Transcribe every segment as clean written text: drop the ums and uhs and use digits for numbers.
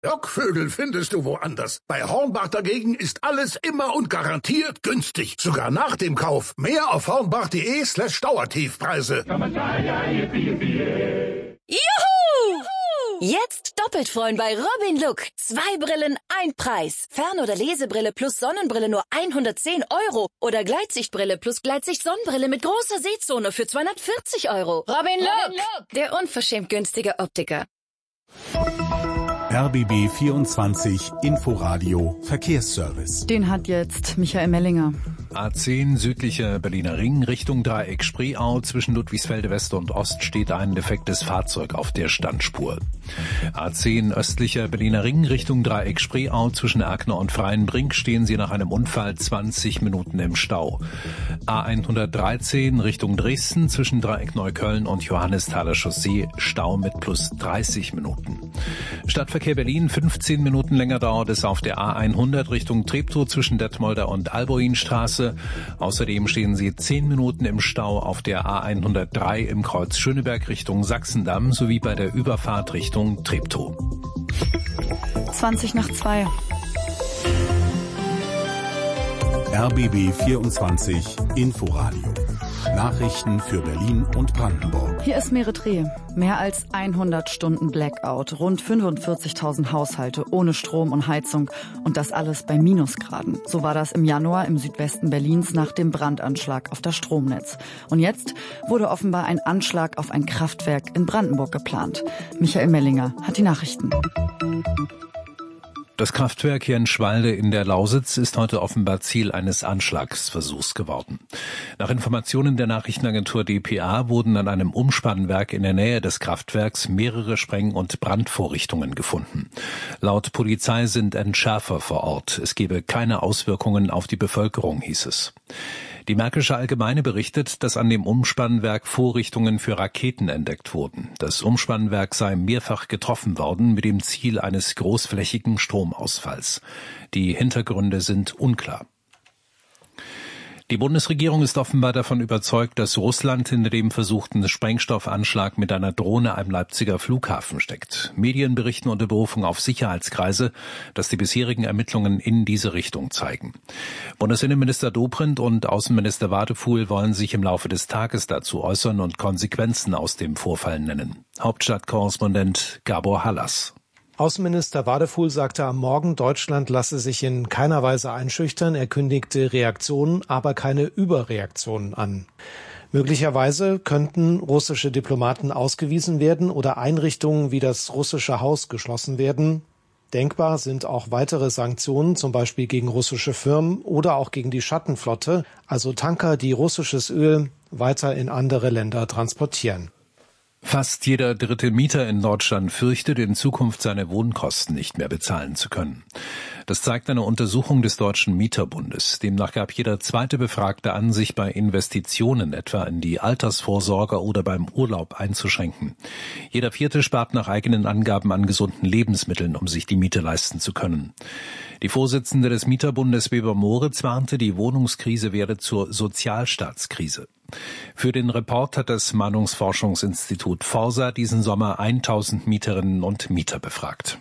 Lockvögel findest du woanders. Bei Hornbach dagegen ist alles immer und garantiert günstig. Sogar nach dem Kauf. Mehr auf hornbach.de/Dauertiefpreise. Juhu! Jetzt doppelt freuen bei Robin Look. 2 Brillen, 1 Preis. Fern- oder Lesebrille plus Sonnenbrille nur 110 € oder Gleitsichtbrille plus Gleitsicht-Sonnenbrille mit großer Sehzone für 240 €. Robin Look, der unverschämt günstige Optiker. RBB 24 Inforadio Verkehrsservice. Den hat jetzt Michael Mellinger. A10 südlicher Berliner Ring Richtung Dreieck Spreeau. Zwischen Ludwigsfelde West und Ost steht ein defektes Fahrzeug auf der Standspur. A10 östlicher Berliner Ring Richtung Dreieck Spreeau. Zwischen Erkner und Freienbrink stehen Sie nach einem Unfall 20 Minuten im Stau. A113 Richtung Dresden zwischen Dreieck Neukölln und Johannesthaler Chaussee. Stau mit plus 30 Minuten. Stadtverkehr Berlin 15 Minuten länger dauert es auf der A100 Richtung Treptow zwischen Detmolder und Alboinstraße. Außerdem stehen Sie 10 Minuten im Stau auf der A103 im Kreuz Schöneberg Richtung Sachsendamm sowie bei der Überfahrt Richtung Treptow. 2:20. RBB 24 Inforadio. Nachrichten für Berlin und Brandenburg. Hier ist Merit Reh. Mehr als 100 Stunden Blackout, rund 45.000 Haushalte ohne Strom und Heizung und das alles bei Minusgraden. So war das im Januar im Südwesten Berlins nach dem Brandanschlag auf das Stromnetz. Und jetzt wurde offenbar ein Anschlag auf ein Kraftwerk in Brandenburg geplant. Michael Mellinger hat die Nachrichten. Das Kraftwerk Jenschwalde in der Lausitz ist heute offenbar Ziel eines Anschlagsversuchs geworden. Nach Informationen der Nachrichtenagentur dpa wurden an einem Umspannwerk in der Nähe des Kraftwerks mehrere Spreng- und Brandvorrichtungen gefunden. Laut Polizei sind Entschärfer vor Ort. Es gebe keine Auswirkungen auf die Bevölkerung, hieß es. Die Märkische Allgemeine berichtet, dass an dem Umspannwerk Vorrichtungen für Raketen entdeckt wurden. Das Umspannwerk sei mehrfach getroffen worden mit dem Ziel eines großflächigen Stromausfalls. Die Hintergründe sind unklar. Die Bundesregierung ist offenbar davon überzeugt, dass Russland hinter dem versuchten Sprengstoffanschlag mit einer Drohne am Leipziger Flughafen steckt. Medien berichten unter Berufung auf Sicherheitskreise, dass die bisherigen Ermittlungen in diese Richtung zeigen. Bundesinnenminister Dobrindt und Außenminister Wadefuhl wollen sich im Laufe des Tages dazu äußern und Konsequenzen aus dem Vorfall nennen. Hauptstadtkorrespondent Gabor Hallas. Außenminister Wadefuhl sagte am Morgen, Deutschland lasse sich in keiner Weise einschüchtern. Er kündigte Reaktionen, aber keine Überreaktionen an. Möglicherweise könnten russische Diplomaten ausgewiesen werden oder Einrichtungen wie das russische Haus geschlossen werden. Denkbar sind auch weitere Sanktionen, zum Beispiel gegen russische Firmen oder auch gegen die Schattenflotte, also Tanker, die russisches Öl weiter in andere Länder transportieren. Fast jeder dritte Mieter in Deutschland fürchtet, in Zukunft seine Wohnkosten nicht mehr bezahlen zu können. Das zeigt eine Untersuchung des Deutschen Mieterbundes. Demnach gab jeder zweite Befragte an, sich bei Investitionen, etwa in die Altersvorsorge oder beim Urlaub, einzuschränken. Jeder vierte spart nach eigenen Angaben an gesunden Lebensmitteln, um sich die Miete leisten zu können. Die Vorsitzende des Mieterbundes Weber Moritz warnte, die Wohnungskrise werde zur Sozialstaatskrise. Für den Report hat das Meinungsforschungsinstitut Forsa diesen Sommer 1000 Mieterinnen und Mieter befragt.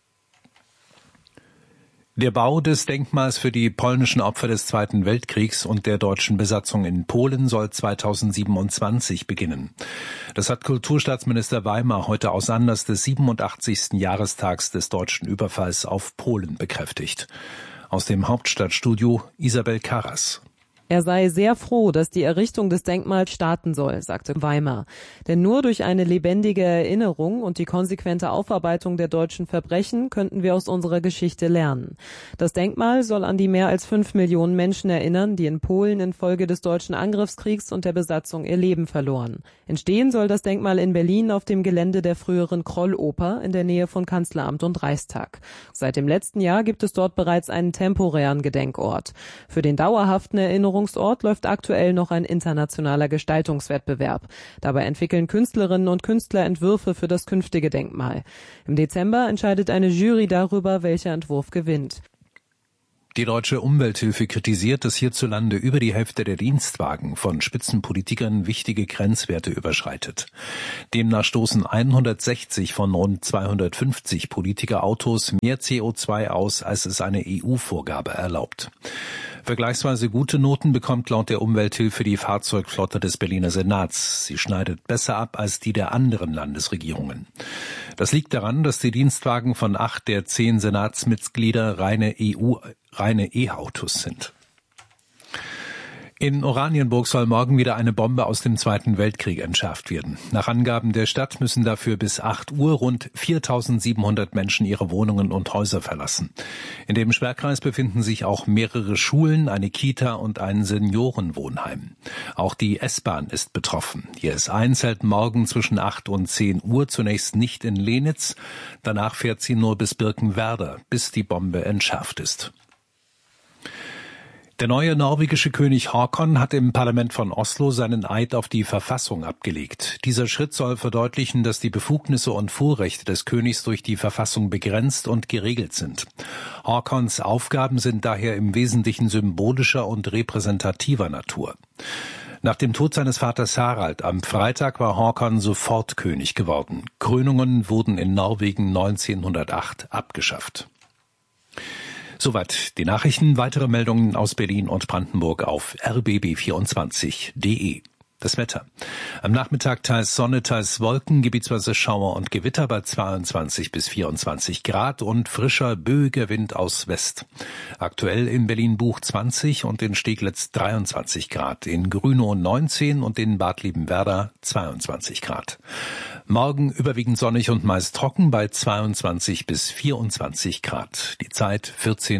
Der Bau des Denkmals für die polnischen Opfer des Zweiten Weltkriegs und der deutschen Besatzung in Polen soll 2027 beginnen. Das hat Kulturstaatsminister Weimar heute aus Anlass des 87. Jahrestags des deutschen Überfalls auf Polen bekräftigt. Aus dem Hauptstadtstudio Isabel Karas. Er sei sehr froh, dass die Errichtung des Denkmals starten soll, sagte Weimar. Denn nur durch eine lebendige Erinnerung und die konsequente Aufarbeitung der deutschen Verbrechen könnten wir aus unserer Geschichte lernen. Das Denkmal soll an die mehr als 5 Millionen Menschen erinnern, die in Polen infolge des deutschen Angriffskriegs und der Besatzung ihr Leben verloren. Entstehen soll das Denkmal in Berlin auf dem Gelände der früheren Krolloper in der Nähe von Kanzleramt und Reichstag. Seit dem letzten Jahr gibt es dort bereits einen temporären Gedenkort. Für den dauerhaften Erinnerungsort läuft aktuell noch ein internationaler Gestaltungswettbewerb. Dabei entwickeln Künstlerinnen und Künstler Entwürfe für das künftige Denkmal. Im Dezember entscheidet eine Jury darüber, welcher Entwurf gewinnt. Die Deutsche Umwelthilfe kritisiert, dass hierzulande über die Hälfte der Dienstwagen von Spitzenpolitikern wichtige Grenzwerte überschreitet. Demnach stoßen 160 von rund 250 Politikerautos mehr CO2 aus, als es eine EU-Vorgabe erlaubt. Vergleichsweise gute Noten bekommt laut der Umwelthilfe die Fahrzeugflotte des Berliner Senats. Sie schneidet besser ab als die der anderen Landesregierungen. Das liegt daran, dass die Dienstwagen von 8 der 10 Senatsmitglieder reine E-Autos sind. In Oranienburg soll morgen wieder eine Bombe aus dem Zweiten Weltkrieg entschärft werden. Nach Angaben der Stadt müssen dafür bis 8 Uhr rund 4.700 Menschen ihre Wohnungen und Häuser verlassen. In dem Sperrkreis befinden sich auch mehrere Schulen, eine Kita und ein Seniorenwohnheim. Auch die S-Bahn ist betroffen. Die S1 hält morgen zwischen 8 und 10 Uhr zunächst nicht in Lenitz. Danach fährt sie nur bis Birkenwerder, bis die Bombe entschärft ist. Der neue norwegische König Haakon hat im Parlament von Oslo seinen Eid auf die Verfassung abgelegt. Dieser Schritt soll verdeutlichen, dass die Befugnisse und Vorrechte des Königs durch die Verfassung begrenzt und geregelt sind. Haakons Aufgaben sind daher im Wesentlichen symbolischer und repräsentativer Natur. Nach dem Tod seines Vaters Harald am Freitag war Haakon sofort König geworden. Krönungen wurden in Norwegen 1908 abgeschafft. Soweit die Nachrichten. Weitere Meldungen aus Berlin und Brandenburg auf rbb24.de. Das Wetter. Am Nachmittag teils Sonne, teils Wolken, gebietsweise Schauer und Gewitter bei 22 bis 24 Grad und frischer, böiger Wind aus West. Aktuell in Berlin-Buch 20 und in Steglitz 23 Grad, in Grünow 19 und in Bad Liebenwerda 22 Grad. Morgen überwiegend sonnig und meist trocken bei 22 bis 24 Grad. Die Zeit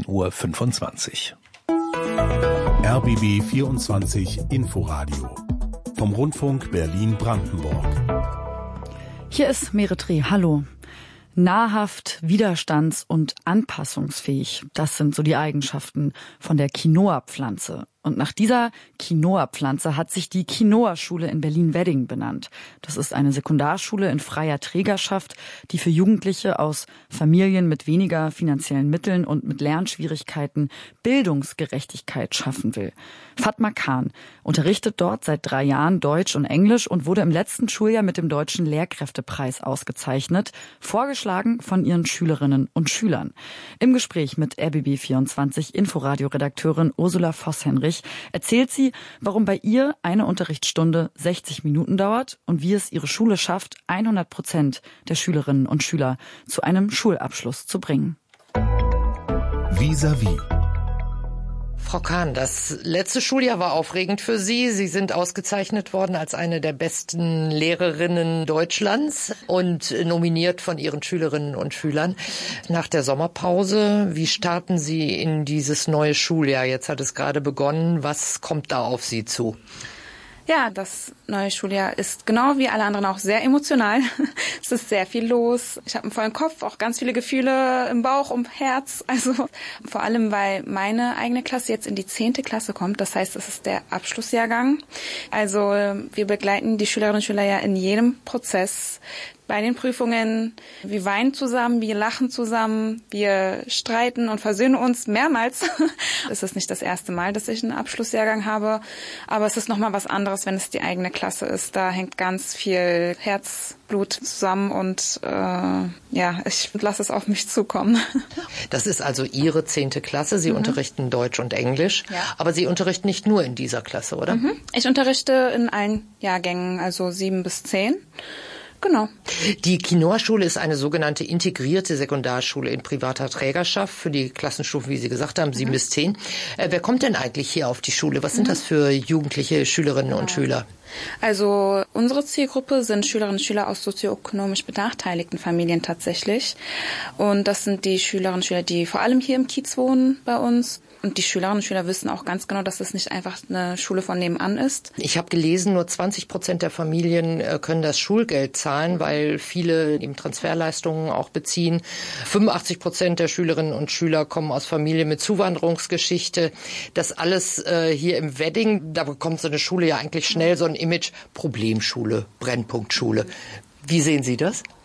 14:25 Uhr. RBB 24 Inforadio vom Rundfunk Berlin-Brandenburg. Hier ist Meretri. Hallo. Nahrhaft, widerstands- und anpassungsfähig. Das sind so die Eigenschaften von der Quinoa-Pflanze. Und nach dieser Quinoa-Pflanze hat sich die Quinoa-Schule in Berlin-Wedding benannt. Das ist eine Sekundarschule in freier Trägerschaft, die für Jugendliche aus Familien mit weniger finanziellen Mitteln und mit Lernschwierigkeiten Bildungsgerechtigkeit schaffen will. Fatma Khan unterrichtet dort seit 3 Jahren Deutsch und Englisch und wurde im letzten Schuljahr mit dem Deutschen Lehrkräftepreis ausgezeichnet, vorgeschlagen von ihren Schülerinnen und Schülern. Im Gespräch mit RBB24 Inforadio-Redakteurin Ursula Voss-Henrich erzählt sie, warum bei ihr eine Unterrichtsstunde 60 Minuten dauert und wie es ihre Schule schafft, 100% der Schülerinnen und Schüler zu einem Schulabschluss zu bringen. Vis-à-vis. Frau Kahn, das letzte Schuljahr war aufregend für Sie. Sie sind ausgezeichnet worden als eine der besten Lehrerinnen Deutschlands und nominiert von Ihren Schülerinnen und Schülern. Nach der Sommerpause, wie starten Sie in dieses neue Schuljahr? Jetzt hat es gerade begonnen. Was kommt da auf Sie zu? Ja, das neue Schuljahr ist genau wie alle anderen auch sehr emotional. Es ist sehr viel los. Ich habe einen vollen Kopf, auch ganz viele Gefühle im Bauch und Herz. Also vor allem, weil meine eigene Klasse jetzt in die 10. Klasse kommt. Das heißt, es ist der Abschlussjahrgang. Also wir begleiten die Schülerinnen und Schüler ja in jedem Prozess. Bei den Prüfungen, wir weinen zusammen, wir lachen zusammen, wir streiten und versöhnen uns mehrmals. Es ist nicht das erste Mal, dass ich einen Abschlussjahrgang habe, aber es ist nochmal was anderes, wenn es die eigene Klasse ist. Da hängt ganz viel Herzblut zusammen und ich lasse es auf mich zukommen. Das ist also Ihre 10. Klasse. Sie unterrichten Deutsch und Englisch, ja. Aber Sie unterrichten nicht nur in dieser Klasse, oder? Ich unterrichte in allen Jahrgängen, also 7 bis 10. Genau. Die Quinoa-Schule ist eine sogenannte integrierte Sekundarschule in privater Trägerschaft für die Klassenstufen, wie Sie gesagt haben, 7 bis 10. Wer kommt denn eigentlich hier auf die Schule? Was sind das für jugendliche Schülerinnen und Schüler? Also unsere Zielgruppe sind Schülerinnen und Schüler aus sozioökonomisch benachteiligten Familien tatsächlich. Und das sind die Schülerinnen und Schüler, die vor allem hier im Kiez wohnen bei uns. Und die Schülerinnen und Schüler wissen auch ganz genau, dass es nicht einfach eine Schule von nebenan ist. Ich habe gelesen, nur 20% der Familien können das Schulgeld zahlen, weil viele eben Transferleistungen auch beziehen. 85% der Schülerinnen und Schüler kommen aus Familien mit Zuwanderungsgeschichte. Das alles hier im Wedding, da bekommt so eine Schule ja eigentlich schnell so ein Image Problemschule, Brennpunktschule. Wie sehen Sie das?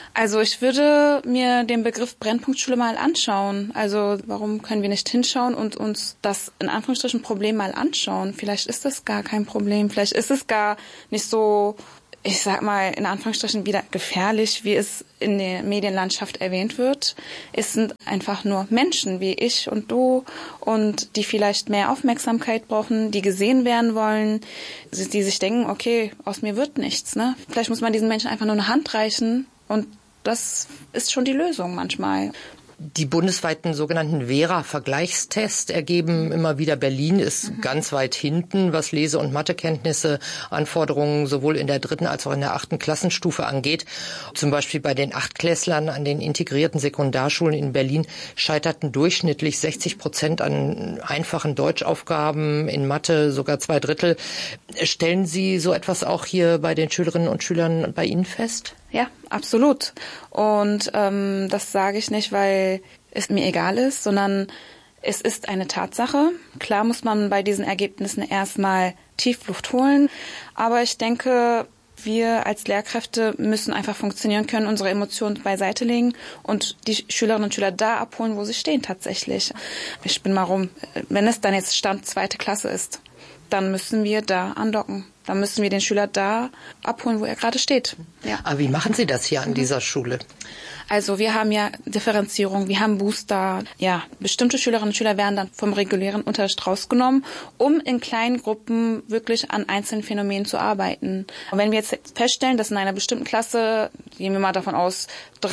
Also ich würde mir den Begriff Brennpunktschule mal anschauen. Also warum können wir nicht hinschauen und uns das in Anführungsstrichen Problem mal anschauen? Vielleicht ist das gar kein Problem. Vielleicht ist es gar nicht so, ich sag mal in Anführungsstrichen wieder gefährlich, wie es in der Medienlandschaft erwähnt wird. Es sind einfach nur Menschen wie ich und du und die vielleicht mehr Aufmerksamkeit brauchen, die gesehen werden wollen, die sich denken, okay, aus mir wird nichts. Ne? Vielleicht muss man diesen Menschen einfach nur eine Hand reichen und das ist schon die Lösung manchmal. Die bundesweiten sogenannten Vera-Vergleichstests ergeben immer wieder, Berlin ist ganz weit hinten, was Lese- und Mathekenntnisse, Anforderungen sowohl in der 3. als auch in der 8. Klassenstufe angeht. Zum Beispiel bei den 8-Klässlern an den integrierten Sekundarschulen in Berlin scheiterten durchschnittlich 60% an einfachen Deutschaufgaben, in Mathe sogar 2/3. Stellen Sie so etwas auch hier bei den Schülerinnen und Schülern bei Ihnen fest? Ja, absolut. Und das sage ich nicht, weil es mir egal ist, sondern es ist eine Tatsache. Klar muss man bei diesen Ergebnissen erstmal Tiefluft holen, aber ich denke, wir als Lehrkräfte müssen einfach funktionieren können, unsere Emotionen beiseite legen und die Schülerinnen und Schüler da abholen, wo sie stehen tatsächlich. Ich spinne mal rum. Wenn es dann jetzt Stand 2. Klasse ist, dann müssen wir da andocken. Dann müssen wir den Schüler da abholen, wo er gerade steht. Ja. Aber wie machen Sie das hier an dieser Schule? Also wir haben ja Differenzierung, wir haben Booster. Ja, bestimmte Schülerinnen und Schüler werden dann vom regulären Unterricht rausgenommen, um in kleinen Gruppen wirklich an einzelnen Phänomenen zu arbeiten. Und wenn wir jetzt feststellen, dass in einer bestimmten Klasse, gehen wir mal davon aus,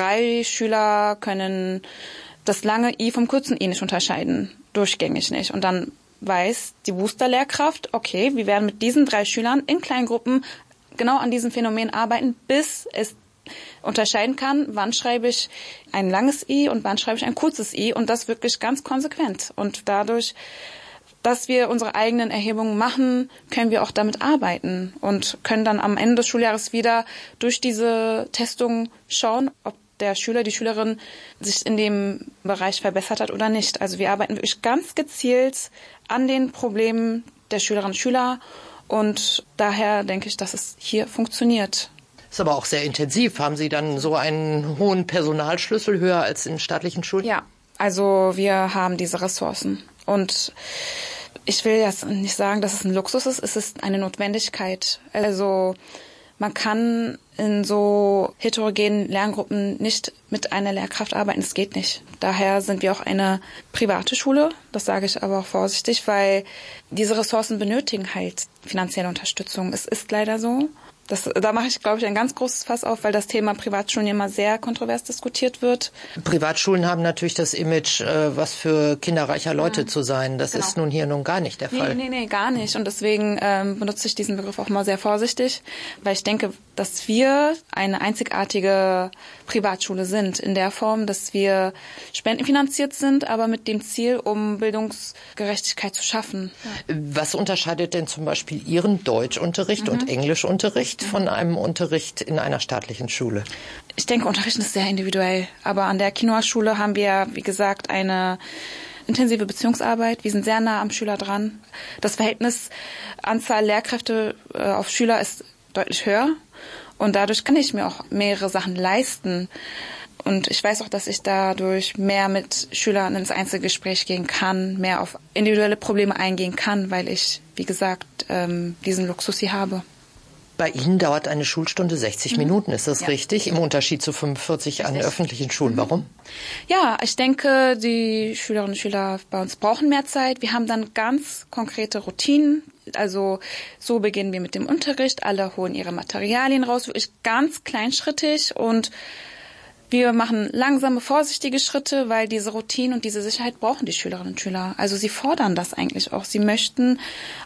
3 Schüler können das lange I vom kurzen I nicht unterscheiden, durchgängig nicht. Und dann weiß die Booster-Lehrkraft, okay, wir werden mit diesen 3 Schülern in kleinen Gruppen genau an diesem Phänomen arbeiten, bis es unterscheiden kann, wann schreibe ich ein langes I und wann schreibe ich ein kurzes I und das wirklich ganz konsequent. Und dadurch, dass wir unsere eigenen Erhebungen machen, können wir auch damit arbeiten und können dann am Ende des Schuljahres wieder durch diese Testung schauen, ob der Schüler, die Schülerin sich in dem Bereich verbessert hat oder nicht. Also wir arbeiten wirklich ganz gezielt an den Problemen der Schülerinnen und Schüler und daher denke ich, dass es hier funktioniert. Ist aber auch sehr intensiv. Haben Sie dann so einen hohen Personalschlüssel, höher als in staatlichen Schulen? Ja, also wir haben diese Ressourcen und ich will jetzt nicht sagen, dass es ein Luxus ist, es ist eine Notwendigkeit. Also man kann in so heterogenen Lerngruppen nicht mit einer Lehrkraft arbeiten. Das geht nicht. Daher sind wir auch eine private Schule. Das sage ich aber auch vorsichtig, weil diese Ressourcen benötigen halt finanzielle Unterstützung. Es ist leider so. Da mache ich, glaube ich, ein ganz großes Fass auf, weil das Thema Privatschulen immer sehr kontrovers diskutiert wird. Privatschulen haben natürlich das Image, was für kinderreicher Leute zu sein. Das ist nun hier gar nicht der Fall. Nee, gar nicht. Und deswegen benutze ich diesen Begriff auch mal sehr vorsichtig, weil ich denke, dass wir eine einzigartige Privatschule sind, in der Form, dass wir spendenfinanziert sind, aber mit dem Ziel, um Bildungsgerechtigkeit zu schaffen. Ja. Was unterscheidet denn zum Beispiel Ihren Deutschunterricht und Englischunterricht von einem Unterricht in einer staatlichen Schule? Ich denke, Unterrichten ist sehr individuell. Aber an der Quinoa-Schule haben wir, wie gesagt, eine intensive Beziehungsarbeit. Wir sind sehr nah am Schüler dran. Das Verhältnis Anzahl Lehrkräfte auf Schüler ist deutlich höher. Und dadurch kann ich mir auch mehrere Sachen leisten. Und ich weiß auch, dass ich dadurch mehr mit Schülern ins Einzelgespräch gehen kann, mehr auf individuelle Probleme eingehen kann, weil ich, wie gesagt, diesen Luxus hier habe. Bei Ihnen dauert eine Schulstunde 60 Minuten, ist das richtig? Im Unterschied zu 45 an öffentlichen Schulen. Warum? Ja, ich denke, die Schülerinnen und Schüler bei uns brauchen mehr Zeit. Wir haben dann ganz konkrete Routinen. Also so beginnen wir mit dem Unterricht. Alle holen ihre Materialien raus, wirklich ganz kleinschrittig und wir machen langsame, vorsichtige Schritte, weil diese Routine und diese Sicherheit brauchen die Schülerinnen und Schüler. Also sie fordern das eigentlich auch. Sie möchten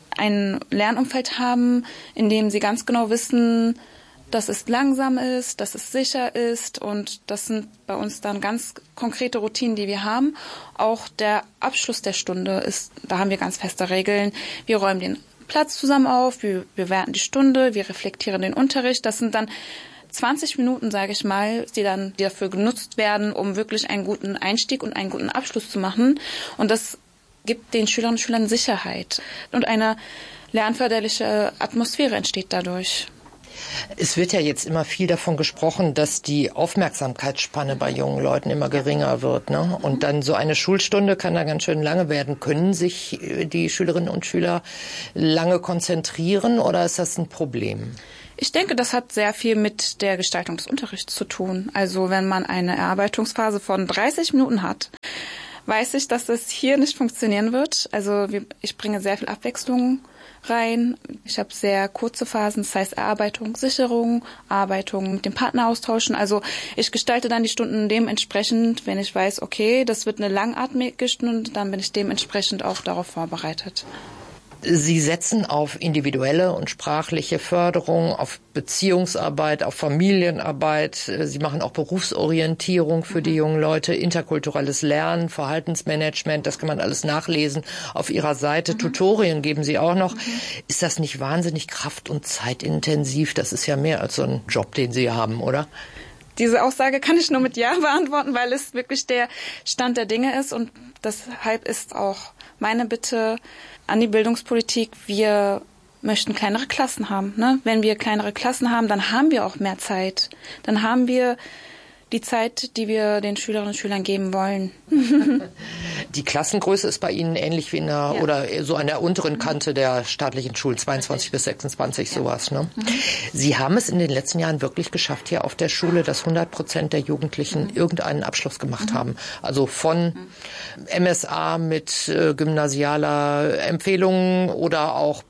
ein Lernumfeld haben, in dem sie ganz genau wissen, dass es langsam ist, dass es sicher ist und das sind bei uns dann ganz konkrete Routinen, die wir haben. Auch der Abschluss der Stunde da haben wir ganz feste Regeln. Wir räumen den Platz zusammen auf, wir bewerten die Stunde, wir reflektieren den Unterricht. Das sind dann 20 Minuten, sage ich mal, die dafür genutzt werden, um wirklich einen guten Einstieg und einen guten Abschluss zu machen. Und das gibt den Schülerinnen und Schülern Sicherheit. Und eine lernförderliche Atmosphäre entsteht dadurch. Es wird ja jetzt immer viel davon gesprochen, dass die Aufmerksamkeitsspanne bei jungen Leuten immer geringer wird, ne? Und dann so eine Schulstunde kann da ganz schön lange werden. Können sich die Schülerinnen und Schüler lange konzentrieren oder ist das ein Problem? Ich denke, das hat sehr viel mit der Gestaltung des Unterrichts zu tun. Also wenn man eine Erarbeitungsphase von 30 Minuten hat, weiß ich, dass es hier nicht funktionieren wird. Also ich bringe sehr viel Abwechslung rein. Ich habe sehr kurze Phasen, das heißt Erarbeitung, Sicherung, Arbeitung mit dem Partner austauschen. Also ich gestalte dann die Stunden dementsprechend, wenn ich weiß, okay, das wird eine langatmige Stunde, dann bin ich dementsprechend auch darauf vorbereitet. Sie setzen auf individuelle und sprachliche Förderung, auf Beziehungsarbeit, auf Familienarbeit. Sie machen auch Berufsorientierung für die jungen Leute, interkulturelles Lernen, Verhaltensmanagement, das kann man alles nachlesen auf Ihrer Seite. Tutorien geben Sie auch noch. Ist das nicht wahnsinnig kraft- und zeitintensiv? Das ist ja mehr als so ein Job, den Sie haben, oder? Diese Aussage kann ich nur mit Ja beantworten, weil es wirklich der Stand der Dinge ist und deshalb ist auch meine Bitte an die Bildungspolitik, wir möchten kleinere Klassen haben. Ne? Wenn wir kleinere Klassen haben, dann haben wir auch mehr Zeit. Dann haben wir die Zeit, die wir den Schülerinnen und Schülern geben wollen. Die Klassengröße ist bei Ihnen ähnlich wie oder so an der unteren Kante der staatlichen Schulen, 22 bis 26, sowas. Ne? Sie haben es in den letzten Jahren wirklich geschafft, hier auf der Schule, dass 100% der Jugendlichen irgendeinen Abschluss gemacht haben. Also von MSA mit gymnasialer Empfehlung oder auch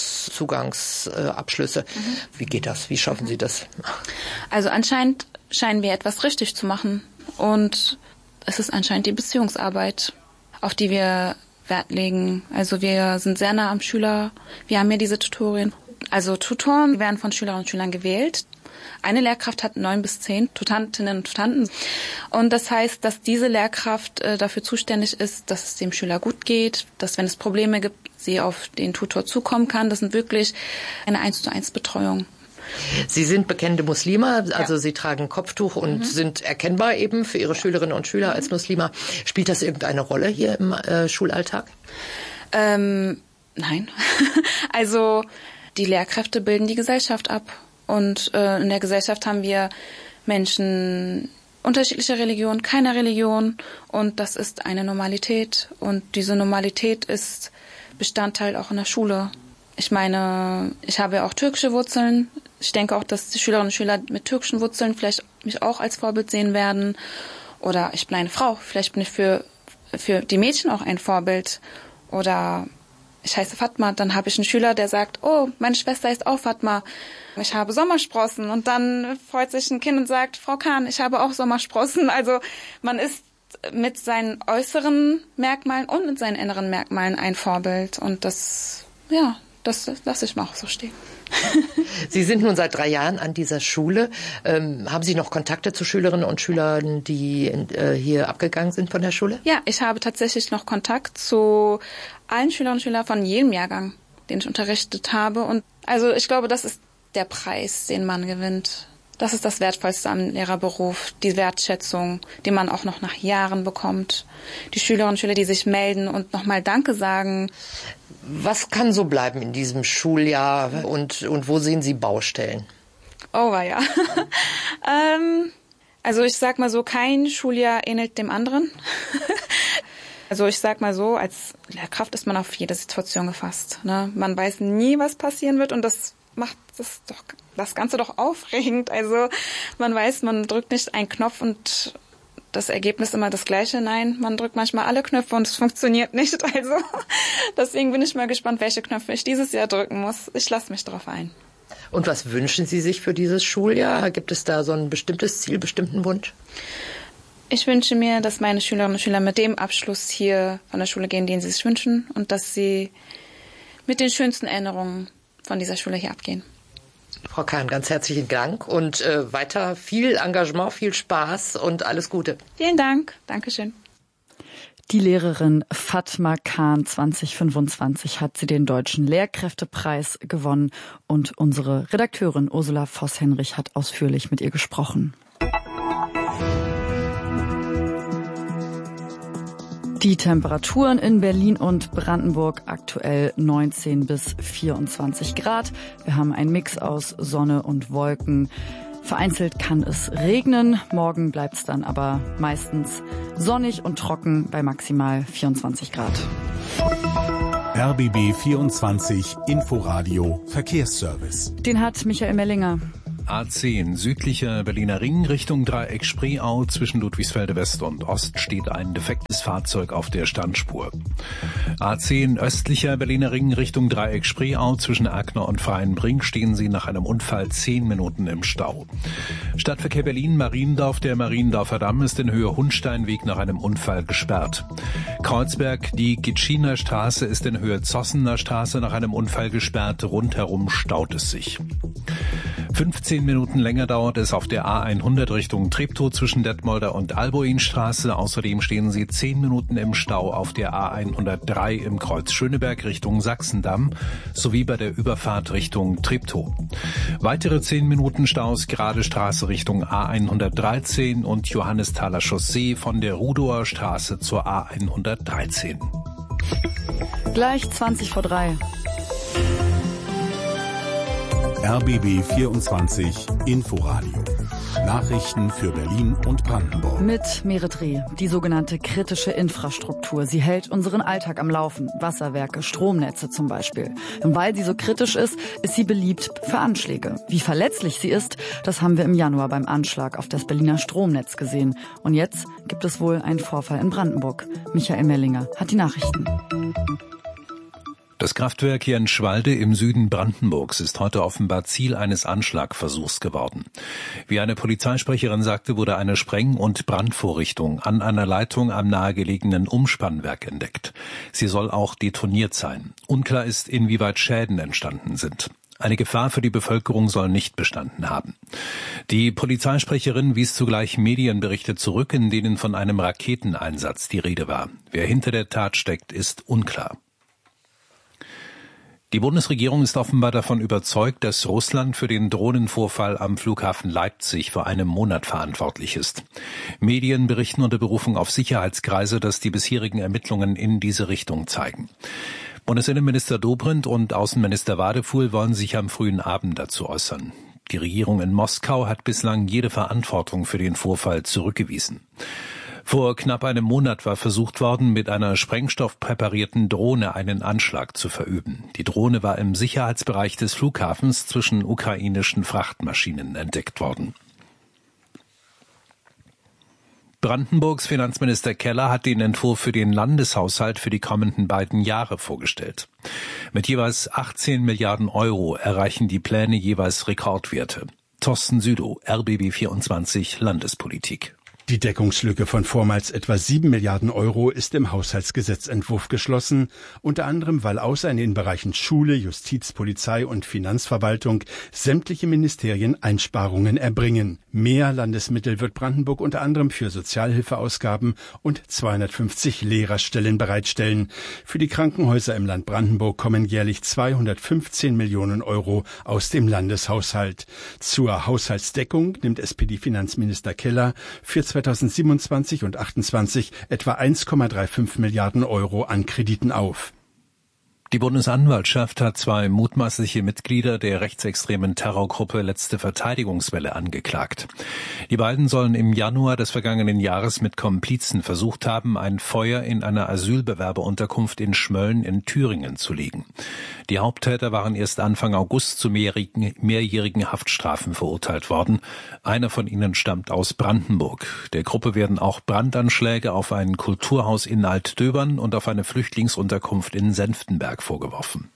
Berufszugangsabschlüsse. Wie geht das? Wie schaffen Sie das? Also anscheinend scheinen wir etwas richtig zu machen. Und es ist anscheinend die Beziehungsarbeit, auf die wir Wert legen. Also wir sind sehr nah am Schüler. Wir haben ja diese Tutorien. Also Tutoren werden von Schülerinnen und Schülern gewählt. Eine Lehrkraft hat 9 bis 10 Tutantinnen und Tutanten. Und das heißt, dass diese Lehrkraft dafür zuständig ist, dass es dem Schüler gut geht, dass wenn es Probleme gibt, sie auf den Tutor zukommen kann. Das sind wirklich eine 1:1 Betreuung. Sie sind bekennende Muslime, also Sie tragen Kopftuch und sind erkennbar eben für Ihre Schülerinnen und Schüler als Muslime. Spielt das irgendeine Rolle hier im Schulalltag? Nein. Also die Lehrkräfte bilden die Gesellschaft ab. Und in der Gesellschaft haben wir Menschen unterschiedlicher Religion, keiner Religion. Und das ist eine Normalität. Und diese Normalität ist Bestandteil auch in der Schule. Ich meine, ich habe ja auch türkische Wurzeln. Ich denke auch, dass die Schülerinnen und Schüler mit türkischen Wurzeln vielleicht mich auch als Vorbild sehen werden. Oder ich bin eine Frau. Vielleicht bin ich für die Mädchen auch ein Vorbild. Oder ich heiße Fatma. Dann habe ich einen Schüler, der sagt, oh, meine Schwester ist auch Fatma. Ich habe Sommersprossen. Und dann freut sich ein Kind und sagt, Frau Kahn, ich habe auch Sommersprossen. Also man ist mit seinen äußeren Merkmalen und mit seinen inneren Merkmalen ein Vorbild. Und das lasse ich mal auch so stehen. Sie sind nun seit 3 Jahren an dieser Schule. Haben Sie noch Kontakte zu Schülerinnen und Schülern, die hier abgegangen sind von der Schule? Ja, ich habe tatsächlich noch Kontakt zu allen Schülerinnen und Schülern von jedem Jahrgang, den ich unterrichtet habe. Und also ich glaube, das ist der Preis, den man gewinnt. Das ist das Wertvollste am Lehrerberuf, die Wertschätzung, die man auch noch nach Jahren bekommt. Die Schülerinnen und Schüler, die sich melden und nochmal Danke sagen. Was kann so bleiben in diesem Schuljahr und wo sehen Sie Baustellen? Oh, ja. Also ich sag mal so, kein Schuljahr ähnelt dem anderen. Also ich sag mal so, als Lehrkraft ist man auf jede Situation gefasst. Ne? Man weiß nie, was passieren wird und das macht das Ganze doch aufregend. Also man weiß, man drückt nicht einen Knopf und das Ergebnis immer das gleiche. Nein, man drückt manchmal alle Knöpfe und es funktioniert nicht. Also deswegen bin ich mal gespannt, welche Knöpfe ich dieses Jahr drücken muss. Ich lasse mich darauf ein. Und was wünschen Sie sich für dieses Schuljahr? Gibt es da so ein bestimmtes Ziel, bestimmten Wunsch? Ich wünsche mir, dass meine Schülerinnen und Schüler mit dem Abschluss hier von der Schule gehen, den sie sich wünschen und dass sie mit den schönsten Erinnerungen von dieser Schule hier abgehen. Frau Kahn, ganz herzlichen Dank und weiter viel Engagement, viel Spaß und alles Gute. Vielen Dank. Dankeschön. Die Lehrerin Fatma Kahn 2025 hat sie den Deutschen Lehrkräftepreis gewonnen und unsere Redakteurin Ursula Voss-Henrich hat ausführlich mit ihr gesprochen. Die Temperaturen in Berlin und Brandenburg aktuell 19 bis 24 Grad. Wir haben einen Mix aus Sonne und Wolken. Vereinzelt kann es regnen. Morgen bleibt es dann aber meistens sonnig und trocken bei maximal 24 Grad. RBB 24 Inforadio Verkehrsservice. Den hat Michael Mellinger. A10, südlicher Berliner Ring Richtung Dreieck Spreeau. Zwischen Ludwigsfelde West und Ost steht ein defektes Fahrzeug auf der Standspur. A10, östlicher Berliner Ring Richtung Dreieck Spreeau. Zwischen Agner und Freienbrink stehen Sie nach einem Unfall 10 Minuten im Stau. Stadtverkehr Berlin, Mariendorf. Der Mariendorfer Damm ist in Höhe Hundsteinweg nach einem Unfall gesperrt. Kreuzberg, die Gitschiner Straße ist in Höhe Zossener Straße nach einem Unfall gesperrt. Rundherum staut es sich. 15 Minuten länger dauert es auf der A100 Richtung Treptow zwischen Detmolder und Alboinstraße. Außerdem stehen Sie 10 Minuten im Stau auf der A103 im Kreuz Schöneberg Richtung Sachsendamm sowie bei der Überfahrt Richtung Treptow. Weitere 10 Minuten Staus Gerade Straße Richtung A113 und Johannesthaler Chaussee von der Rudower Straße zur A113. Gleich 20 vor 3. RBB 24 Inforadio. Nachrichten für Berlin und Brandenburg. Mit Merit Reh, die sogenannte kritische Infrastruktur. Sie hält unseren Alltag am Laufen. Wasserwerke, Stromnetze zum Beispiel. Und weil sie so kritisch ist sie beliebt für Anschläge. Wie verletzlich sie ist, das haben wir im Januar beim Anschlag auf das Berliner Stromnetz gesehen. Und jetzt gibt es wohl einen Vorfall in Brandenburg. Michael Mellinger hat die Nachrichten. Das Kraftwerk Jenschwalde im Süden Brandenburgs ist heute offenbar Ziel eines Anschlagversuchs geworden. Wie eine Polizeisprecherin sagte, wurde eine Spreng- und Brandvorrichtung an einer Leitung am nahegelegenen Umspannwerk entdeckt. Sie soll auch detoniert sein. Unklar ist, inwieweit Schäden entstanden sind. Eine Gefahr für die Bevölkerung soll nicht bestanden haben. Die Polizeisprecherin wies zugleich Medienberichte zurück, in denen von einem Raketeneinsatz die Rede war. Wer hinter der Tat steckt, ist unklar. Die Bundesregierung ist offenbar davon überzeugt, dass Russland für den Drohnenvorfall am Flughafen Leipzig vor einem Monat verantwortlich ist. Medien berichten unter Berufung auf Sicherheitskreise, dass die bisherigen Ermittlungen in diese Richtung zeigen. Bundesinnenminister Dobrindt und Außenminister Wadefuhl wollen sich am frühen Abend dazu äußern. Die Regierung in Moskau hat bislang jede Verantwortung für den Vorfall zurückgewiesen. Vor knapp einem Monat war versucht worden, mit einer sprengstoffpräparierten Drohne einen Anschlag zu verüben. Die Drohne war im Sicherheitsbereich des Flughafens zwischen ukrainischen Frachtmaschinen entdeckt worden. Brandenburgs Finanzminister Keller hat den Entwurf für den Landeshaushalt für die kommenden beiden Jahre vorgestellt. Mit jeweils 18 Milliarden Euro erreichen die Pläne jeweils Rekordwerte. Thorsten Südow, RBB 24 Landespolitik. Die Deckungslücke von vormals etwa 7 Milliarden Euro ist im Haushaltsgesetzentwurf geschlossen, unter anderem weil außer in den Bereichen Schule, Justiz, Polizei und Finanzverwaltung sämtliche Ministerien Einsparungen erbringen. Mehr Landesmittel wird Brandenburg unter anderem für Sozialhilfeausgaben und 250 Lehrerstellen bereitstellen. Für die Krankenhäuser im Land Brandenburg kommen jährlich 215 Millionen Euro aus dem Landeshaushalt. Zur Haushaltsdeckung nimmt SPD-Finanzminister Keller für 2027 und 28 etwa 1,35 Milliarden Euro an Krediten auf. Die Bundesanwaltschaft hat 2 mutmaßliche Mitglieder der rechtsextremen Terrorgruppe Letzte Verteidigungswelle angeklagt. Die beiden sollen im Januar des vergangenen Jahres mit Komplizen versucht haben, ein Feuer in einer Asylbewerberunterkunft in Schmölln in Thüringen zu legen. Die Haupttäter waren erst Anfang August zu mehrjährigen Haftstrafen verurteilt worden. Einer von ihnen stammt aus Brandenburg. Der Gruppe werden auch Brandanschläge auf ein Kulturhaus in Altdöbern und auf eine Flüchtlingsunterkunft in Senftenberg vorgeworfen.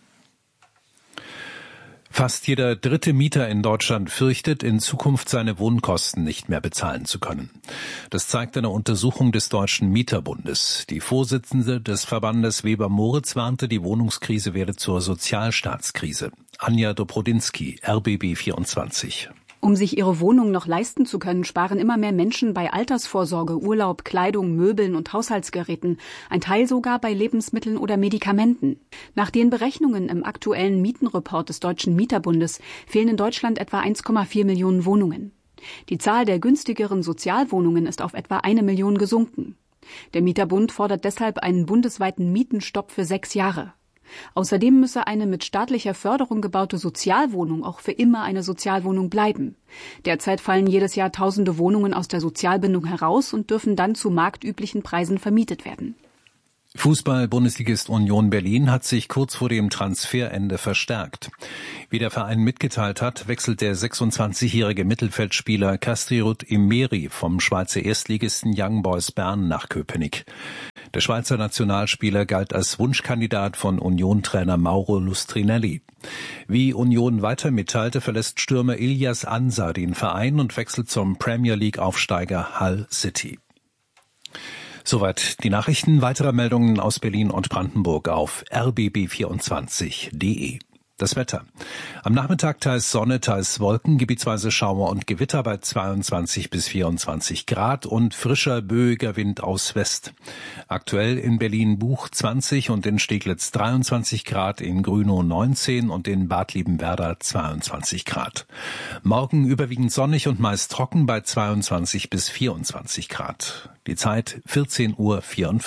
Fast jeder dritte Mieter in Deutschland fürchtet, in Zukunft seine Wohnkosten nicht mehr bezahlen zu können. Das zeigt eine Untersuchung des Deutschen Mieterbundes. Die Vorsitzende des Verbandes Weber-Moritz warnte, die Wohnungskrise werde zur Sozialstaatskrise. Anja Dobrodinsky, RBB 24. Um sich ihre Wohnung noch leisten zu können, sparen immer mehr Menschen bei Altersvorsorge, Urlaub, Kleidung, Möbeln und Haushaltsgeräten, ein Teil sogar bei Lebensmitteln oder Medikamenten. Nach den Berechnungen im aktuellen Mietenreport des Deutschen Mieterbundes fehlen in Deutschland etwa 1,4 Millionen Wohnungen. Die Zahl der günstigeren Sozialwohnungen ist auf etwa 1 Million gesunken. Der Mieterbund fordert deshalb einen bundesweiten Mietenstopp für 6 Jahre. Außerdem müsse eine mit staatlicher Förderung gebaute Sozialwohnung auch für immer eine Sozialwohnung bleiben. Derzeit fallen jedes Jahr tausende Wohnungen aus der Sozialbindung heraus und dürfen dann zu marktüblichen Preisen vermietet werden. Fußball-Bundesligist Union Berlin hat sich kurz vor dem Transferende verstärkt. Wie der Verein mitgeteilt hat, wechselt der 26-jährige Mittelfeldspieler Kastriot Imeri vom Schweizer Erstligisten Young Boys Bern nach Köpenick. Der Schweizer Nationalspieler galt als Wunschkandidat von Union-Trainer Mauro Lustrinelli. Wie Union weiter mitteilte, verlässt Stürmer Ilyas Ansar den Verein und wechselt zum Premier League-Aufsteiger Hull City. Soweit die Nachrichten. Weitere Meldungen aus Berlin und Brandenburg auf rbb24.de. Das Wetter. Am Nachmittag teils Sonne, teils Wolken, gebietsweise Schauer und Gewitter bei 22 bis 24 Grad und frischer, böiger Wind aus West. Aktuell in Berlin-Buch 20 und in Steglitz 23 Grad, in Grünow 19 und in Bad Liebenwerda 22 Grad. Morgen überwiegend sonnig und meist trocken bei 22 bis 24 Grad. Die Zeit 14:44 Uhr.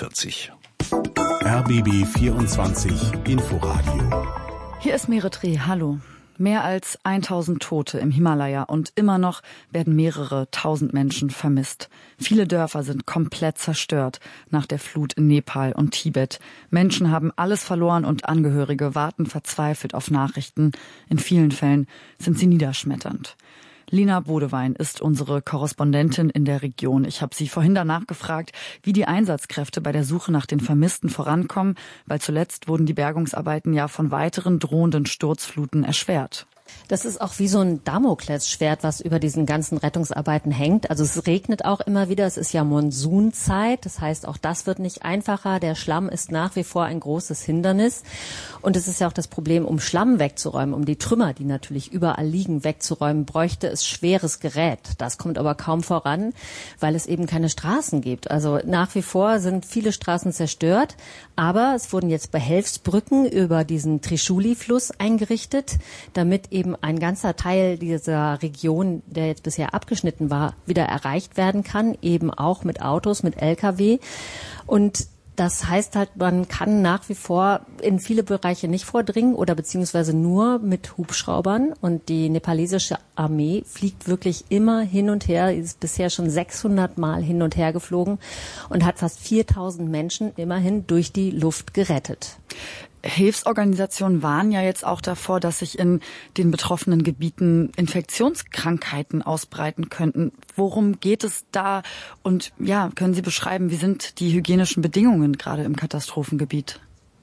RBB 24 Inforadio. Hier ist Meretri, hallo. Mehr als 1000 Tote im Himalaya und immer noch werden mehrere tausend Menschen vermisst. Viele Dörfer sind komplett zerstört nach der Flut in Nepal und Tibet. Menschen haben alles verloren und Angehörige warten verzweifelt auf Nachrichten. In vielen Fällen sind sie niederschmetternd. Lina Bodewein ist unsere Korrespondentin in der Region. Ich habe sie vorhin danach gefragt, wie die Einsatzkräfte bei der Suche nach den Vermissten vorankommen, weil zuletzt wurden die Bergungsarbeiten ja von weiteren drohenden Sturzfluten erschwert. Das ist auch wie so ein Damoklesschwert, was über diesen ganzen Rettungsarbeiten hängt. Also es regnet auch immer wieder, es ist ja Monsunzeit, das heißt auch das wird nicht einfacher. Der Schlamm ist nach wie vor ein großes Hindernis und es ist ja auch das Problem, um Schlamm wegzuräumen, um die Trümmer, die natürlich überall liegen, wegzuräumen, bräuchte es schweres Gerät. Das kommt aber kaum voran, weil es eben keine Straßen gibt. Also nach wie vor sind viele Straßen zerstört, aber es wurden jetzt Behelfsbrücken über diesen Trishuli-Fluss eingerichtet, damit eben ein ganzer Teil dieser Region, der jetzt bisher abgeschnitten war, wieder erreicht werden kann, eben auch mit Autos, mit Lkw. Und das heißt halt, man kann nach wie vor in viele Bereiche nicht vordringen oder beziehungsweise nur mit Hubschraubern. Und die nepalesische Armee fliegt wirklich immer hin und her, ist bisher schon 600 Mal hin und her geflogen und hat fast 4000 Menschen immerhin durch die Luft gerettet. Hilfsorganisationen warnen ja jetzt auch davor, dass sich in den betroffenen Gebieten Infektionskrankheiten ausbreiten könnten. Worum geht es da? Und ja, können Sie beschreiben, wie sind die hygienischen Bedingungen gerade im Katastrophengebiet?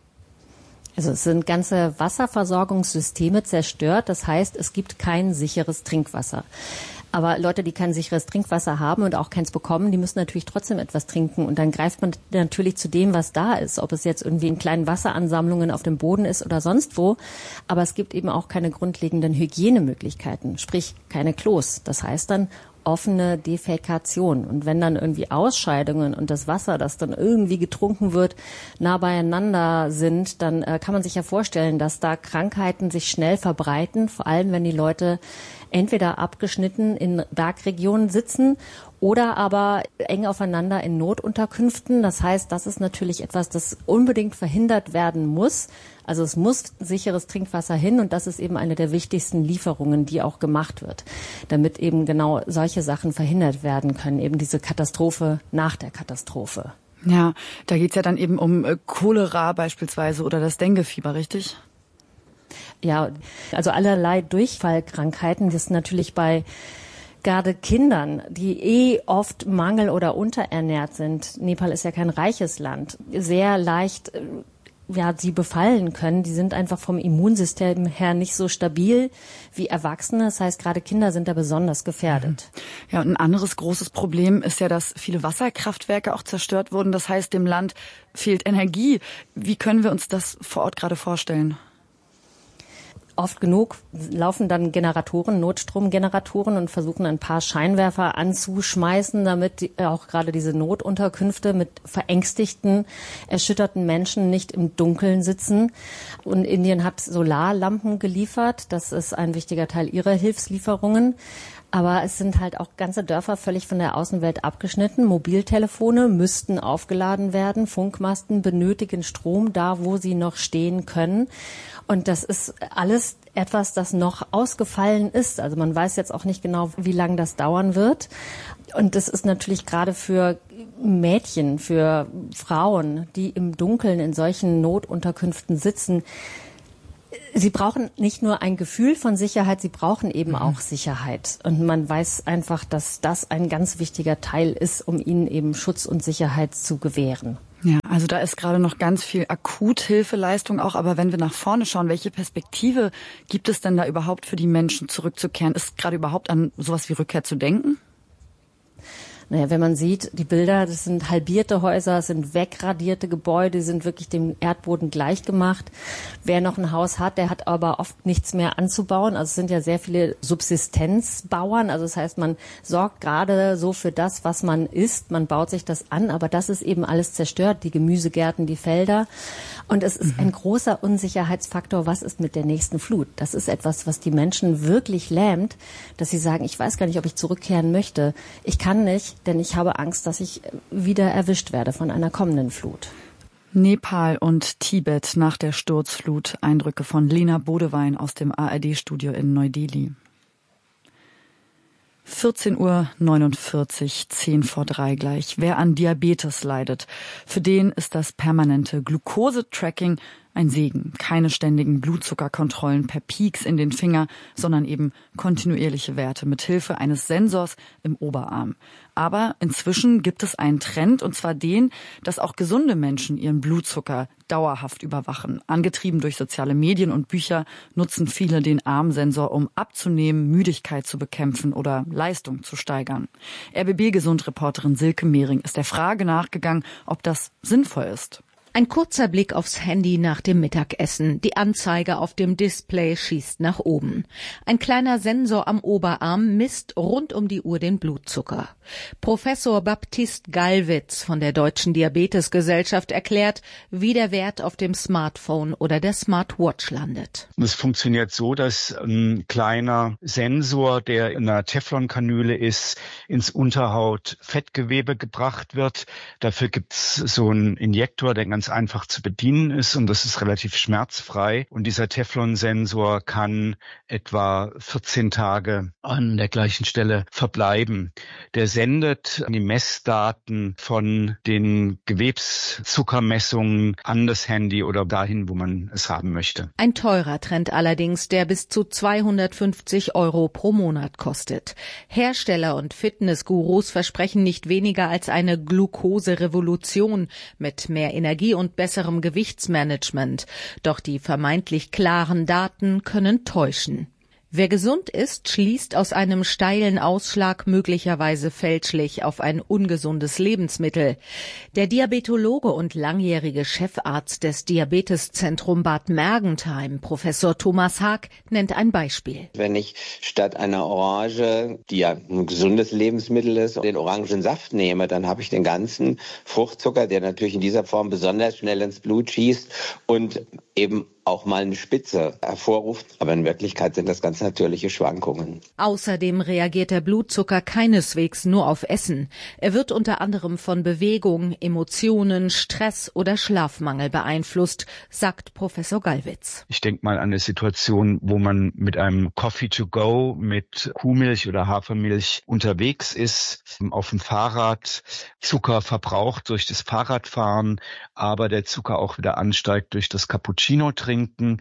Also es sind ganze Wasserversorgungssysteme zerstört. Das heißt, es gibt kein sicheres Trinkwasser. Aber Leute, die kein sicheres Trinkwasser haben und auch keins bekommen, die müssen natürlich trotzdem etwas trinken. Und dann greift man natürlich zu dem, was da ist. Ob es jetzt irgendwie in kleinen Wasseransammlungen auf dem Boden ist oder sonst wo. Aber es gibt eben auch keine grundlegenden Hygienemöglichkeiten, sprich keine Klos. Das heißt dann offene Defäkation. Und wenn dann irgendwie Ausscheidungen und das Wasser, das dann irgendwie getrunken wird, nah beieinander sind, dann kann man sich ja vorstellen, dass da Krankheiten sich schnell verbreiten, vor allem wenn die Leute entweder abgeschnitten in Bergregionen sitzen oder aber eng aufeinander in Notunterkünften. Das heißt, das ist natürlich etwas, das unbedingt verhindert werden muss. Also es muss sicheres Trinkwasser hin und das ist eben eine der wichtigsten Lieferungen, die auch gemacht wird, damit eben genau solche Sachen verhindert werden können, eben diese Katastrophe nach der Katastrophe. Ja, da geht's ja dann eben um Cholera beispielsweise oder das Denguefieber, richtig? Ja, also allerlei Durchfallkrankheiten, das ist natürlich bei gerade Kindern, die oft mangel- oder unterernährt sind. Nepal ist ja kein reiches Land, sehr leicht sie befallen können. Die sind einfach vom Immunsystem her nicht so stabil wie Erwachsene. Das heißt, gerade Kinder sind da besonders gefährdet. Ja, und ein anderes großes Problem ist ja, dass viele Wasserkraftwerke auch zerstört wurden. Das heißt, dem Land fehlt Energie. Wie können wir uns das vor Ort gerade vorstellen? Oft genug laufen dann Notstromgeneratoren und versuchen ein paar Scheinwerfer anzuschmeißen, damit auch gerade diese Notunterkünfte mit verängstigten, erschütterten Menschen nicht im Dunkeln sitzen. Und Indien hat Solarlampen geliefert. Das ist ein wichtiger Teil ihrer Hilfslieferungen. Aber es sind halt auch ganze Dörfer völlig von der Außenwelt abgeschnitten. Mobiltelefone müssten aufgeladen werden. Funkmasten benötigen Strom da, wo sie noch stehen können. Und das ist alles etwas, das noch ausgefallen ist. Also man weiß jetzt auch nicht genau, wie lange das dauern wird. Und das ist natürlich gerade für Mädchen, für Frauen, die im Dunkeln in solchen Notunterkünften sitzen. Sie brauchen nicht nur ein Gefühl von Sicherheit, sie brauchen eben auch Sicherheit. Und man weiß einfach, dass das ein ganz wichtiger Teil ist, um ihnen eben Schutz und Sicherheit zu gewähren. Ja, also da ist gerade noch ganz viel Akuthilfeleistung auch. Aber wenn wir nach vorne schauen, welche Perspektive gibt es denn da überhaupt für die Menschen zurückzukehren? Ist gerade überhaupt an sowas wie Rückkehr zu denken? Naja, wenn man sieht, die Bilder, das sind halbierte Häuser, das sind wegradierte Gebäude, die sind wirklich dem Erdboden gleichgemacht. Wer noch ein Haus hat, der hat aber oft nichts mehr anzubauen. Also es sind ja sehr viele Subsistenzbauern. Also das heißt, man sorgt gerade so für das, was man isst. Man baut sich das an, aber das ist eben alles zerstört, die Gemüsegärten, die Felder. Und es ist ein großer Unsicherheitsfaktor, was ist mit der nächsten Flut? Das ist etwas, was die Menschen wirklich lähmt, dass sie sagen, ich weiß gar nicht, ob ich zurückkehren möchte. Ich kann nicht, denn ich habe Angst, dass ich wieder erwischt werde von einer kommenden Flut. Nepal und Tibet nach der Sturzflut. Eindrücke von Lena Bodewein aus dem ARD-Studio in Neu-Delhi. 14:49 Uhr, 10 vor 3 gleich. Wer an Diabetes leidet, für den ist das permanente Glucose-Tracking ein Segen. Keine ständigen Blutzuckerkontrollen per Pieks in den Finger, sondern eben kontinuierliche Werte mit Hilfe eines Sensors im Oberarm. Aber inzwischen gibt es einen Trend, und zwar den, dass auch gesunde Menschen ihren Blutzucker dauerhaft überwachen. Angetrieben durch soziale Medien und Bücher nutzen viele den Armsensor, um abzunehmen, Müdigkeit zu bekämpfen oder Leistung zu steigern. RBB-Gesundreporterin Silke Mehring ist der Frage nachgegangen, ob das sinnvoll ist. Ein kurzer Blick aufs Handy nach dem Mittagessen. Die Anzeige auf dem Display schießt nach oben. Ein kleiner Sensor am Oberarm misst rund um die Uhr den Blutzucker. Professor Baptist Gallwitz von der Deutschen Diabetesgesellschaft erklärt, wie der Wert auf dem Smartphone oder der Smartwatch landet. Es funktioniert so, dass ein kleiner Sensor, der in einer Teflonkanüle ist, ins Unterhautfettgewebe gebracht wird. Dafür gibt's so einen Injektor, der ganz einfach zu bedienen ist, und das ist relativ schmerzfrei. Und dieser Teflon-Sensor kann etwa 14 Tage an der gleichen Stelle verbleiben. Der sendet die Messdaten von den Gewebszuckermessungen an das Handy oder dahin, wo man es haben möchte. Ein teurer Trend allerdings, der bis zu 250 € pro Monat kostet. Hersteller und Fitnessgurus versprechen nicht weniger als eine Glucose-Revolution mit mehr Energie und besserem Gewichtsmanagement. Doch die vermeintlich klaren Daten können täuschen. Wer gesund ist, schließt aus einem steilen Ausschlag möglicherweise fälschlich auf ein ungesundes Lebensmittel. Der Diabetologe und langjährige Chefarzt des Diabeteszentrum Bad Mergentheim, Professor Thomas Haag, nennt ein Beispiel. Wenn ich statt einer Orange, die ja ein gesundes Lebensmittel ist, den Orangensaft nehme, dann habe ich den ganzen Fruchtzucker, der natürlich in dieser Form besonders schnell ins Blut schießt und eben auch mal eine Spitze hervorruft. Aber in Wirklichkeit sind das ganz natürliche Schwankungen. Außerdem reagiert der Blutzucker keineswegs nur auf Essen. Er wird unter anderem von Bewegung, Emotionen, Stress oder Schlafmangel beeinflusst, sagt Professor Gallwitz. Ich denke mal an eine Situation, wo man mit einem Coffee to go mit Kuhmilch oder Hafermilch unterwegs ist, auf dem Fahrrad, Zucker verbraucht durch das Fahrradfahren, aber der Zucker auch wieder ansteigt durch das Cappuccino trinken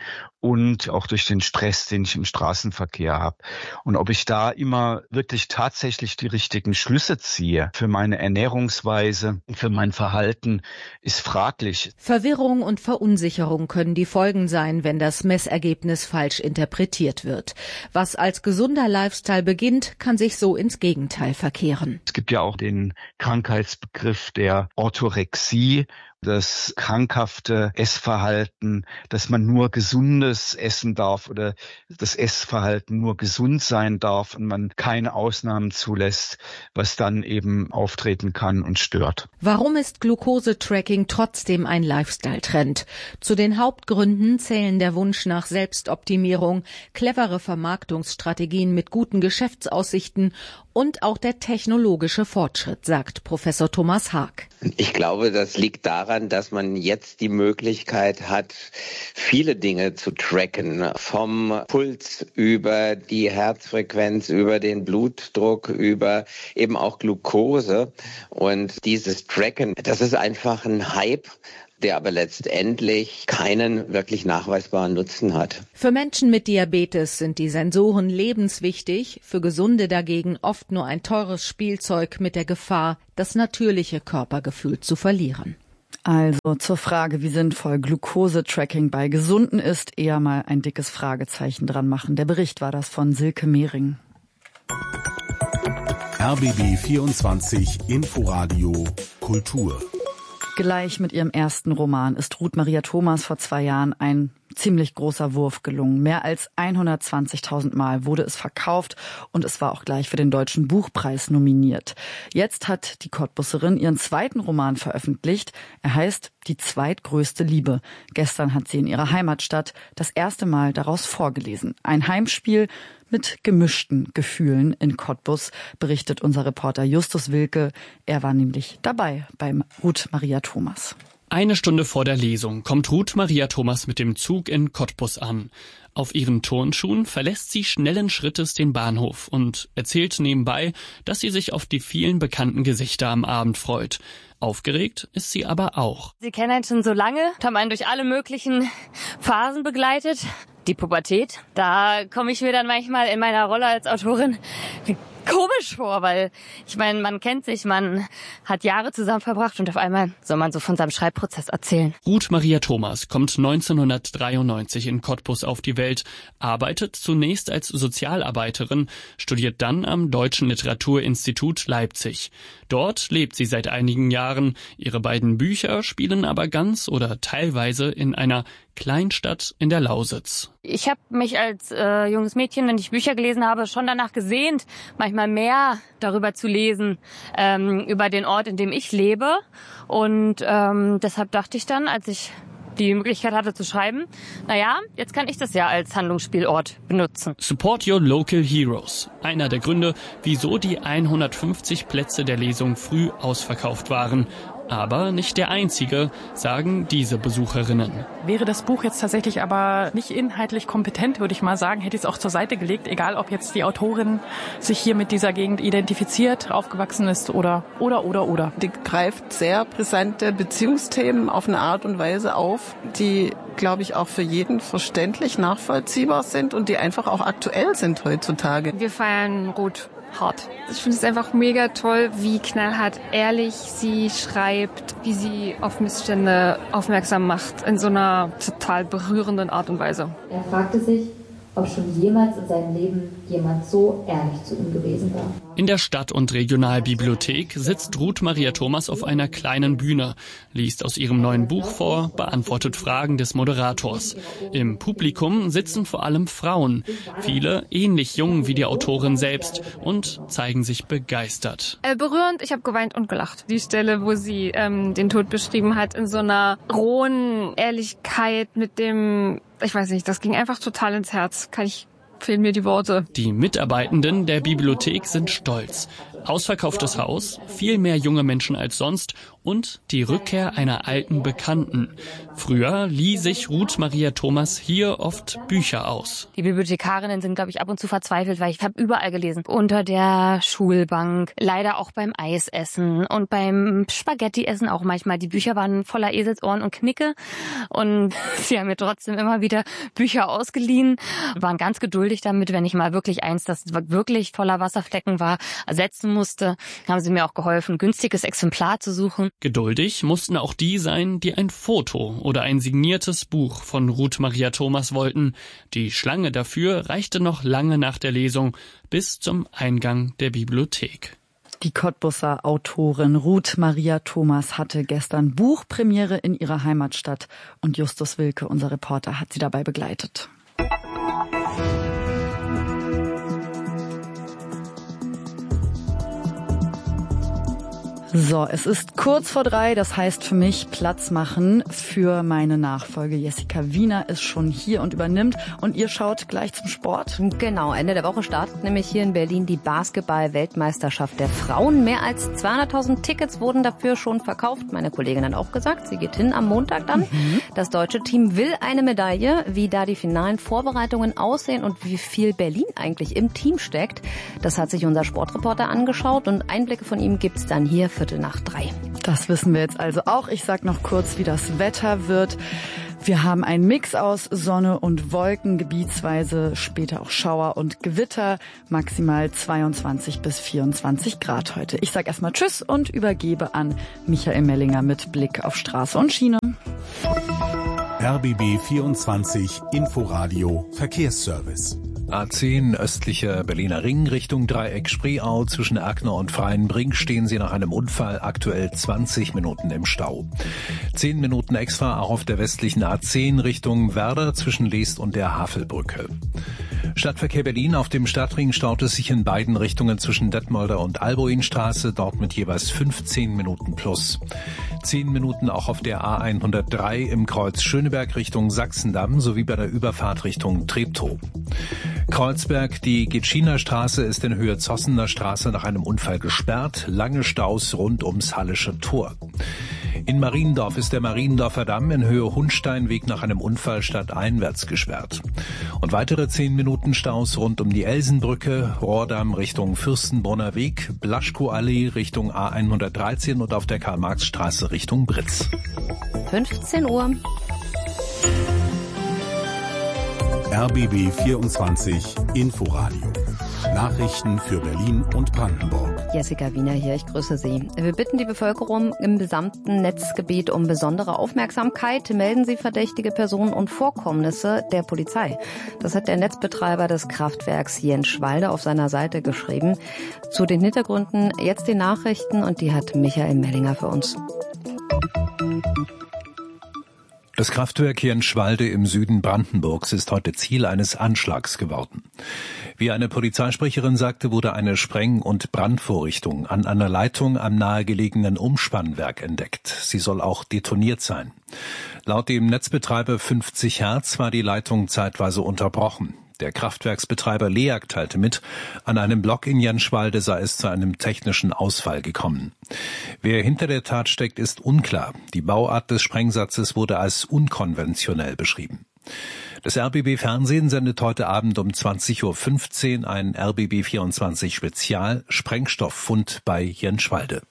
und auch durch den Stress, den ich im Straßenverkehr habe. Und ob ich da immer wirklich tatsächlich die richtigen Schlüsse ziehe für meine Ernährungsweise, für mein Verhalten, ist fraglich. Verwirrung und Verunsicherung können die Folgen sein, wenn das Messergebnis falsch interpretiert wird. Was als gesunder Lifestyle beginnt, kann sich so ins Gegenteil verkehren. Es gibt ja auch den Krankheitsbegriff der Orthorexie, das krankhafte Essverhalten, dass man nur Gesundes essen darf oder das Essverhalten nur gesund sein darf und man keine Ausnahmen zulässt, was dann eben auftreten kann und stört. Warum ist Glucose-Tracking trotzdem ein Lifestyle-Trend? Zu den Hauptgründen zählen der Wunsch nach Selbstoptimierung, clevere Vermarktungsstrategien mit guten Geschäftsaussichten und auch der technologische Fortschritt, sagt Professor Thomas Haag. Ich glaube, das liegt daran, dass man jetzt die Möglichkeit hat, viele Dinge zu tracken. Vom Puls über die Herzfrequenz, über den Blutdruck, über eben auch Glucose. Und dieses Tracken, das ist einfach ein Hype, der aber letztendlich keinen wirklich nachweisbaren Nutzen hat. Für Menschen mit Diabetes sind die Sensoren lebenswichtig, für Gesunde dagegen oft nur ein teures Spielzeug mit der Gefahr, das natürliche Körpergefühl zu verlieren. Also zur Frage, wie sinnvoll Glucose-Tracking bei Gesunden ist, eher mal ein dickes Fragezeichen dran machen. Der Bericht war das von Silke Mehring. RBB 24 Inforadio Kultur. Gleich mit ihrem ersten Roman ist Ruth Maria Thomas vor 2 Jahren ein ziemlich großer Wurf gelungen. Mehr als 120.000 Mal wurde es verkauft und es war auch gleich für den Deutschen Buchpreis nominiert. Jetzt hat die Cottbusserin ihren zweiten Roman veröffentlicht. Er heißt Die zweitgrößte Liebe. Gestern hat sie in ihrer Heimatstadt das erste Mal daraus vorgelesen. Ein Heimspiel mit gemischten Gefühlen in Cottbus, berichtet unser Reporter Justus Wilke. Er war nämlich dabei beim Ruth Maria Thomas. Eine Stunde vor der Lesung kommt Ruth Maria Thomas mit dem Zug in Cottbus an. Auf ihren Turnschuhen verlässt sie schnellen Schrittes den Bahnhof und erzählt nebenbei, dass sie sich auf die vielen bekannten Gesichter am Abend freut. Aufgeregt ist sie aber auch. Sie kennen einen schon so lange, haben einen durch alle möglichen Phasen begleitet. Die Pubertät, da komme ich mir dann manchmal in meiner Rolle als Autorin komisch vor, weil ich meine, man kennt sich, man hat Jahre zusammen verbracht und auf einmal soll man so von seinem Schreibprozess erzählen. Ruth Maria Thomas kommt 1993 in Cottbus auf die Welt, arbeitet zunächst als Sozialarbeiterin, studiert dann am Deutschen Literaturinstitut Leipzig. Dort lebt sie seit einigen Jahren. Ihre beiden Bücher spielen aber ganz oder teilweise in einer Kleinstadt in der Lausitz. Ich habe mich als junges Mädchen, wenn ich Bücher gelesen habe, schon danach gesehnt, manchmal mehr darüber zu lesen, über den Ort, in dem ich lebe. Und deshalb dachte ich dann, als ich die Möglichkeit hatte zu schreiben, naja, jetzt kann ich das ja als Handlungsspielort benutzen. Support Your Local Heroes. Einer der Gründe, wieso die 150 Plätze der Lesung früh ausverkauft waren. Aber nicht der einzige, sagen diese Besucherinnen. Wäre das Buch jetzt tatsächlich aber nicht inhaltlich kompetent, würde ich mal sagen, hätte ich es auch zur Seite gelegt, egal ob jetzt die Autorin sich hier mit dieser Gegend identifiziert, aufgewachsen ist oder. Die greift sehr brisante Beziehungsthemen auf eine Art und Weise auf, die, glaube ich, auch für jeden verständlich nachvollziehbar sind und die einfach auch aktuell sind heutzutage. Wir feiern Ruth hart. Ich finde es einfach mega toll, wie knallhart ehrlich sie schreibt, wie sie auf Missstände aufmerksam macht, in so einer total berührenden Art und Weise. Er fragte sich, ob schon jemals in seinem Leben jemand so ehrlich zu ihm gewesen war. In der Stadt- und Regionalbibliothek sitzt Ruth Maria Thomas auf einer kleinen Bühne, liest aus ihrem neuen Buch vor, beantwortet Fragen des Moderators. Im Publikum sitzen vor allem Frauen, viele ähnlich jung wie die Autorin selbst und zeigen sich begeistert. Berührend, ich habe geweint und gelacht. Die Stelle, wo sie den Tod beschrieben hat, in so einer rohen Ehrlichkeit mit dem, ich weiß nicht, das ging einfach total ins Herz. Fehlen mir die Worte. Die Mitarbeitenden der Bibliothek sind stolz. Ausverkauftes Haus, viel mehr junge Menschen als sonst und die Rückkehr einer alten Bekannten. Früher lieh sich Ruth Maria Thomas hier oft Bücher aus. Die Bibliothekarinnen sind, glaube ich, ab und zu verzweifelt, weil ich habe überall gelesen. Unter der Schulbank, leider auch beim Eisessen und beim Spaghetti-Essen auch manchmal. Die Bücher waren voller Eselsohren und Knicke und sie haben mir trotzdem immer wieder Bücher ausgeliehen, waren ganz geduldig damit, wenn ich mal wirklich eins, das wirklich voller Wasserflecken war, ersetzen musste, haben sie mir auch geholfen, ein günstiges Exemplar zu suchen. Geduldig mussten auch die sein, die ein Foto oder ein signiertes Buch von Ruth Maria Thomas wollten. Die Schlange dafür reichte noch lange nach der Lesung bis zum Eingang der Bibliothek. Die Cottbusser Autorin Ruth Maria Thomas hatte gestern Buchpremiere in ihrer Heimatstadt und Justus Wilke, unser Reporter, hat sie dabei begleitet. So, es ist kurz vor 3, das heißt für mich Platz machen für meine Nachfolge. Jessica Wiener ist schon hier und übernimmt und ihr schaut gleich zum Sport. Genau, Ende der Woche startet nämlich hier in Berlin die Basketball-Weltmeisterschaft der Frauen. Mehr als 200.000 Tickets wurden dafür schon verkauft. Meine Kollegin hat auch gesagt, sie geht hin am Montag dann. Das deutsche Team will eine Medaille. Wie da die finalen Vorbereitungen aussehen und wie viel Berlin eigentlich im Team steckt, das hat sich unser Sportreporter angeschaut und Einblicke von ihm gibt's dann hier 2:45. Das wissen wir jetzt also auch. Ich sag noch kurz, wie das Wetter wird. Wir haben einen Mix aus Sonne und Wolken, gebietsweise später auch Schauer und Gewitter, maximal 22 bis 24 Grad heute. Ich sag erstmal Tschüss und übergebe an Michael Mellinger mit Blick auf Straße und Schiene. RBB 24 Inforadio Verkehrsservice. A10 östlicher Berliner Ring Richtung Dreieck Spreeau. Zwischen Erkner und Freienbrink stehen Sie nach einem Unfall aktuell 20 Minuten im Stau. 10 Minuten extra auch auf der westlichen A10 Richtung Werder zwischen Leest und der Havelbrücke. Stadtverkehr Berlin: Auf dem Stadtring staut es sich in beiden Richtungen zwischen Detmolder und Alboinstraße, dort mit jeweils 15 Minuten plus. 10 Minuten auch auf der A103 im Kreuz Schöneberg Richtung Sachsendamm sowie bei der Überfahrt Richtung Treptow. Kreuzberg: Die Gitschiner Straße ist in Höhe Zossener Straße nach einem Unfall gesperrt. Lange Staus rund ums Hallische Tor. In Mariendorf ist der Mariendorfer Damm in Höhe Hundsteinweg nach einem Unfall stadteinwärts gesperrt. Und weitere 10 Minuten Staus rund um die Elsenbrücke, Rohrdamm Richtung Fürstenbrunner Weg, Blaschkoallee Richtung A113 und auf der Karl-Marx-Straße Richtung Britz. 15 Uhr. RBB 24 Inforadio. Nachrichten für Berlin und Brandenburg. Jessica Wiener hier, ich grüße Sie. Wir bitten die Bevölkerung im gesamten Netzgebiet um besondere Aufmerksamkeit. Melden Sie verdächtige Personen und Vorkommnisse der Polizei. Das hat der Netzbetreiber des Kraftwerks Jenschwalde auf seiner Seite geschrieben. Zu den Hintergründen jetzt die Nachrichten und die hat Michael Mellinger für uns. Das Kraftwerk Jenschwalde im Süden Brandenburgs ist heute Ziel eines Anschlags geworden. Wie eine Polizeisprecherin sagte, wurde eine Spreng- und Brandvorrichtung an einer Leitung am nahegelegenen Umspannwerk entdeckt. Sie soll auch detoniert sein. Laut dem Netzbetreiber 50 Hertz war die Leitung zeitweise unterbrochen. Der Kraftwerksbetreiber LEAG teilte mit, an einem Block in Jenschwalde sei es zu einem technischen Ausfall gekommen. Wer hinter der Tat steckt, ist unklar. Die Bauart des Sprengsatzes wurde als unkonventionell beschrieben. Das RBB-Fernsehen sendet heute Abend um 20:15 Uhr ein RBB24-Spezial Sprengstofffund bei Jenschwalde.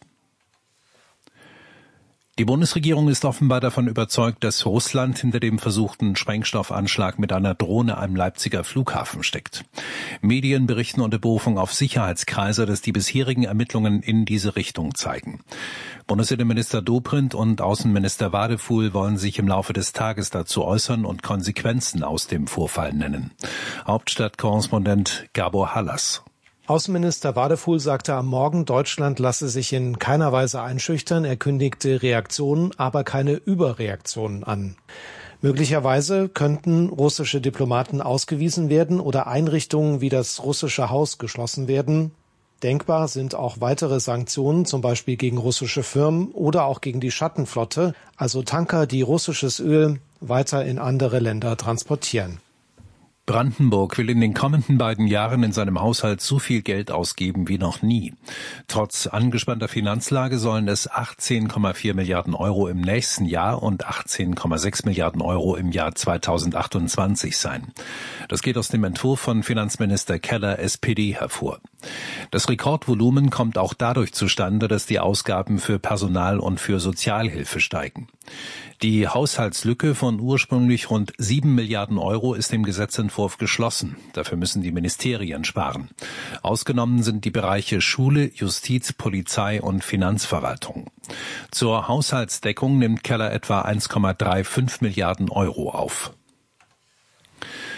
Die Bundesregierung ist offenbar davon überzeugt, dass Russland hinter dem versuchten Sprengstoffanschlag mit einer Drohne am Leipziger Flughafen steckt. Medien berichten unter Berufung auf Sicherheitskreise, dass die bisherigen Ermittlungen in diese Richtung zeigen. Bundesinnenminister Dobrindt und Außenminister Wadefuhl wollen sich im Laufe des Tages dazu äußern und Konsequenzen aus dem Vorfall nennen. Hauptstadtkorrespondent Gabor Hallas. Außenminister Wadefuhl sagte am Morgen, Deutschland lasse sich in keiner Weise einschüchtern. Er kündigte Reaktionen, aber keine Überreaktionen an. Möglicherweise könnten russische Diplomaten ausgewiesen werden oder Einrichtungen wie das russische Haus geschlossen werden. Denkbar sind auch weitere Sanktionen, zum Beispiel gegen russische Firmen oder auch gegen die Schattenflotte, also Tanker, die russisches Öl weiter in andere Länder transportieren. Brandenburg will in den kommenden beiden Jahren in seinem Haushalt so viel Geld ausgeben wie noch nie. Trotz angespannter Finanzlage sollen es 18,4 Milliarden Euro im nächsten Jahr und 18,6 Milliarden Euro im Jahr 2028 sein. Das geht aus dem Entwurf von Finanzminister Keller, SPD, hervor. Das Rekordvolumen kommt auch dadurch zustande, dass die Ausgaben für Personal und für Sozialhilfe steigen. Die Haushaltslücke von ursprünglich rund 7 Milliarden Euro ist im Gesetzentwurf geschlossen. Dafür müssen die Ministerien sparen. Ausgenommen sind die Bereiche Schule, Justiz, Polizei und Finanzverwaltung. Zur Haushaltsdeckung nimmt Keller etwa 1,35 Milliarden Euro auf.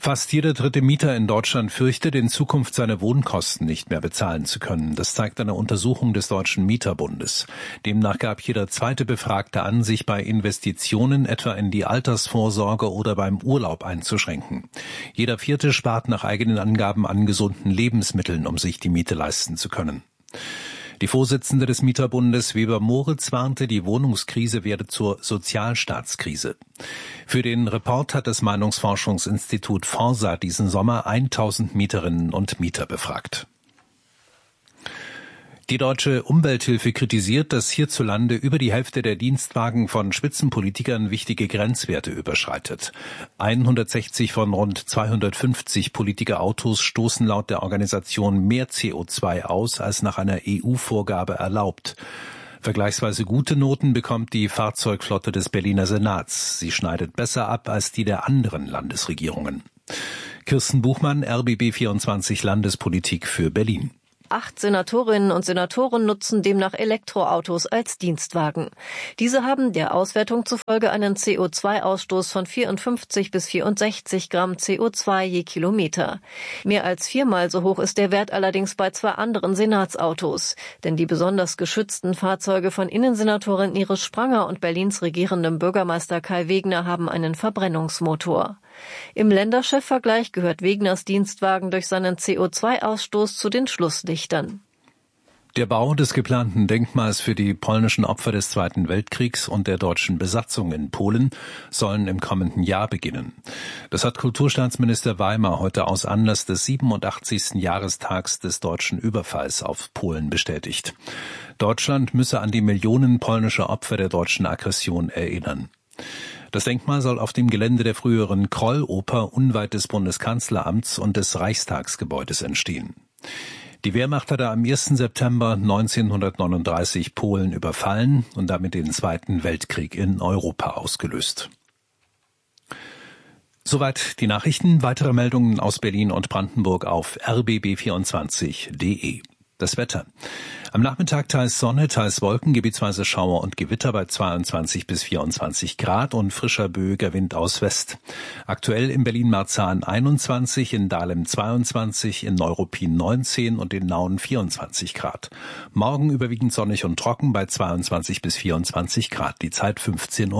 Fast jeder dritte Mieter in Deutschland fürchtet, in Zukunft seine Wohnkosten nicht mehr bezahlen zu können. Das zeigt eine Untersuchung des Deutschen Mieterbundes. Demnach gab jeder zweite Befragte an, sich bei Investitionen etwa in die Altersvorsorge oder beim Urlaub einzuschränken. Jeder vierte spart nach eigenen Angaben an gesunden Lebensmitteln, um sich die Miete leisten zu können. Die Vorsitzende des Mieterbundes, Weber Moritz, warnte, die Wohnungskrise werde zur Sozialstaatskrise. Für den Report hat das Meinungsforschungsinstitut Forsa diesen Sommer 1000 Mieterinnen und Mieter befragt. Die Deutsche Umwelthilfe kritisiert, dass hierzulande über die Hälfte der Dienstwagen von Spitzenpolitikern wichtige Grenzwerte überschreitet. 160 von rund 250 Politikerautos stoßen laut der Organisation mehr CO2 aus, als nach einer EU-Vorgabe erlaubt. Vergleichsweise gute Noten bekommt die Fahrzeugflotte des Berliner Senats. Sie schneidet besser ab als die der anderen Landesregierungen. Kirsten Buchmann, RBB24 Landespolitik für Berlin. 8 Senatorinnen und Senatoren nutzen demnach Elektroautos als Dienstwagen. Diese haben der Auswertung zufolge einen CO2-Ausstoß von 54 bis 64 Gramm CO2 je Kilometer. Mehr als 4-mal so hoch ist der Wert allerdings bei 2 anderen Senatsautos. Denn die besonders geschützten Fahrzeuge von Innensenatorin Iris Spranger und Berlins regierendem Bürgermeister Kai Wegner haben einen Verbrennungsmotor. Im Länderchefvergleich gehört Wegners Dienstwagen durch seinen CO2-Ausstoß zu den Schlusslichtern. Der Bau des geplanten Denkmals für die polnischen Opfer des Zweiten Weltkriegs und der deutschen Besatzung in Polen sollen im kommenden Jahr beginnen. Das hat Kulturstaatsminister Weimer heute aus Anlass des 87. Jahrestags des deutschen Überfalls auf Polen bestätigt. Deutschland müsse an die Millionen polnischer Opfer der deutschen Aggression erinnern. Das Denkmal soll auf dem Gelände der früheren Kroll-Oper unweit des Bundeskanzleramts und des Reichstagsgebäudes entstehen. Die Wehrmacht hatte am 1. September 1939 Polen überfallen und damit den Zweiten Weltkrieg in Europa ausgelöst. Soweit die Nachrichten. Weitere Meldungen aus Berlin und Brandenburg auf rbb24.de. Das Wetter. Am Nachmittag teils Sonne, teils Wolken, gebietsweise Schauer und Gewitter bei 22 bis 24 Grad und frischer böiger Wind aus West. Aktuell in Berlin-Marzahn 21, in Dahlem 22, in Neuruppin 19 und in Nauen 24 Grad. Morgen überwiegend sonnig und trocken bei 22 bis 24 Grad. Die Zeit 15:05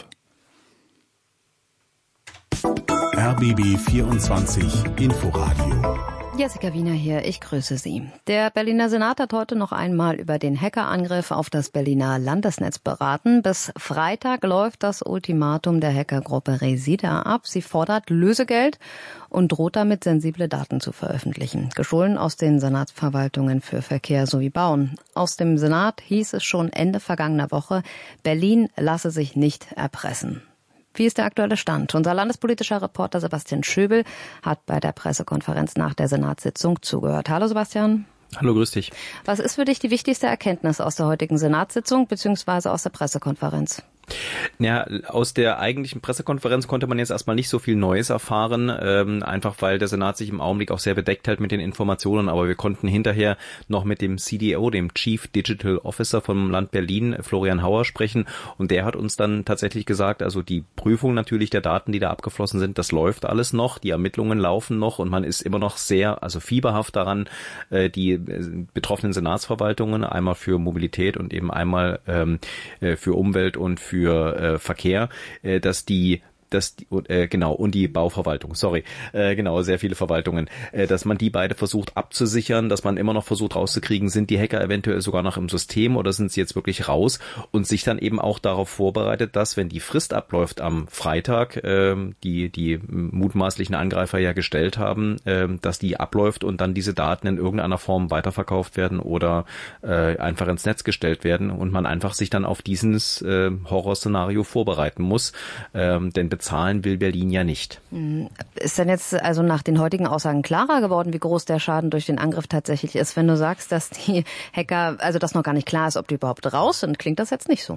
Uhr. RBB 24 Inforadio. Jessica Wiener hier, ich grüße Sie. Der Berliner Senat hat heute noch einmal über den Hackerangriff auf das Berliner Landesnetz beraten. Bis Freitag läuft das Ultimatum der Hackergruppe Resida ab. Sie fordert Lösegeld und droht damit, sensible Daten zu veröffentlichen. Gestohlen aus den Senatsverwaltungen für Verkehr sowie Bauen. Aus dem Senat hieß es schon Ende vergangener Woche, Berlin lasse sich nicht erpressen. Wie ist der aktuelle Stand? Unser landespolitischer Reporter Sebastian Schöbel hat bei der Pressekonferenz nach der Senatssitzung zugehört. Hallo Sebastian. Hallo, grüß dich. Was ist für dich die wichtigste Erkenntnis aus der heutigen Senatssitzung bzw. aus der Pressekonferenz? Ja, aus der eigentlichen Pressekonferenz konnte man jetzt erstmal nicht so viel Neues erfahren, einfach weil der Senat sich im Augenblick auch sehr bedeckt hält mit den Informationen, aber wir konnten hinterher noch mit dem CDO, dem Chief Digital Officer vom Land Berlin, Florian Hauer, sprechen und der hat uns dann tatsächlich gesagt, also die Prüfung natürlich der Daten, die da abgeflossen sind, das läuft alles noch, die Ermittlungen laufen noch und man ist immer noch sehr, also fieberhaft daran, die betroffenen Senatsverwaltungen, einmal für Mobilität und eben einmal für Umwelt und für Verkehr, dass die und die Bauverwaltung, sehr viele Verwaltungen, dass man die beide versucht abzusichern, dass man immer noch versucht rauszukriegen, sind die Hacker eventuell sogar noch im System oder sind sie jetzt wirklich raus und sich dann eben auch darauf vorbereitet, dass, wenn die Frist abläuft am Freitag, die mutmaßlichen Angreifer ja gestellt haben, dass die abläuft und dann diese Daten in irgendeiner Form weiterverkauft werden oder einfach ins Netz gestellt werden und man einfach sich dann auf dieses Horrorszenario vorbereiten muss, denn bezahlen will Berlin ja nicht. Ist denn jetzt also nach den heutigen Aussagen klarer geworden, wie groß der Schaden durch den Angriff tatsächlich ist? Wenn du sagst, dass die Hacker, also dass noch gar nicht klar ist, ob die überhaupt raus sind, klingt das jetzt nicht so.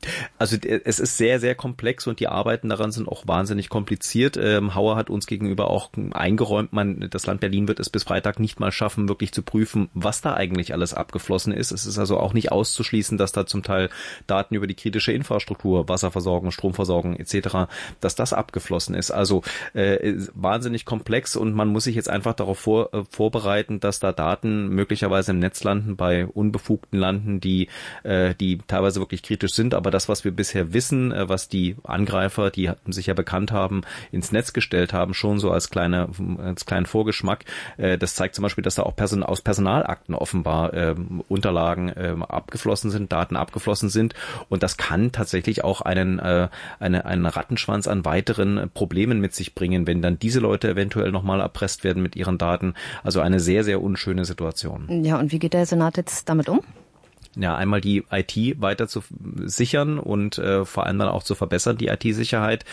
Also es ist sehr, sehr komplex und die Arbeiten daran sind auch wahnsinnig kompliziert. Hauer hat uns gegenüber auch eingeräumt, das Land Berlin wird es bis Freitag nicht mal schaffen, wirklich zu prüfen, was da eigentlich alles abgeflossen ist. Es ist also auch nicht auszuschließen, dass da zum Teil Daten über die kritische Infrastruktur, Wasserversorgung, Stromversorgung etc., dass das abgeflossen ist. Also wahnsinnig komplex und man muss sich jetzt einfach darauf vorbereiten, dass da Daten möglicherweise im Netz landen, bei Unbefugten landen, die teilweise wirklich kritisch sind, aber das, was wir bisher wissen, was die Angreifer, die sich ja bekannt haben, ins Netz gestellt haben, schon so als kleinen Vorgeschmack, das zeigt zum Beispiel, dass da auch aus Personalakten offenbar Unterlagen abgeflossen sind, Daten abgeflossen sind und das kann tatsächlich auch einen Rattenschwanz an weiteren Problemen mit sich bringen, wenn dann diese Leute eventuell nochmal erpresst werden mit ihren Daten. Also eine sehr, sehr unschöne Situation. Ja, und wie geht der Senat jetzt damit um? Ja, einmal die IT weiter zu sichern und vor allem dann auch zu verbessern, die IT-Sicherheit.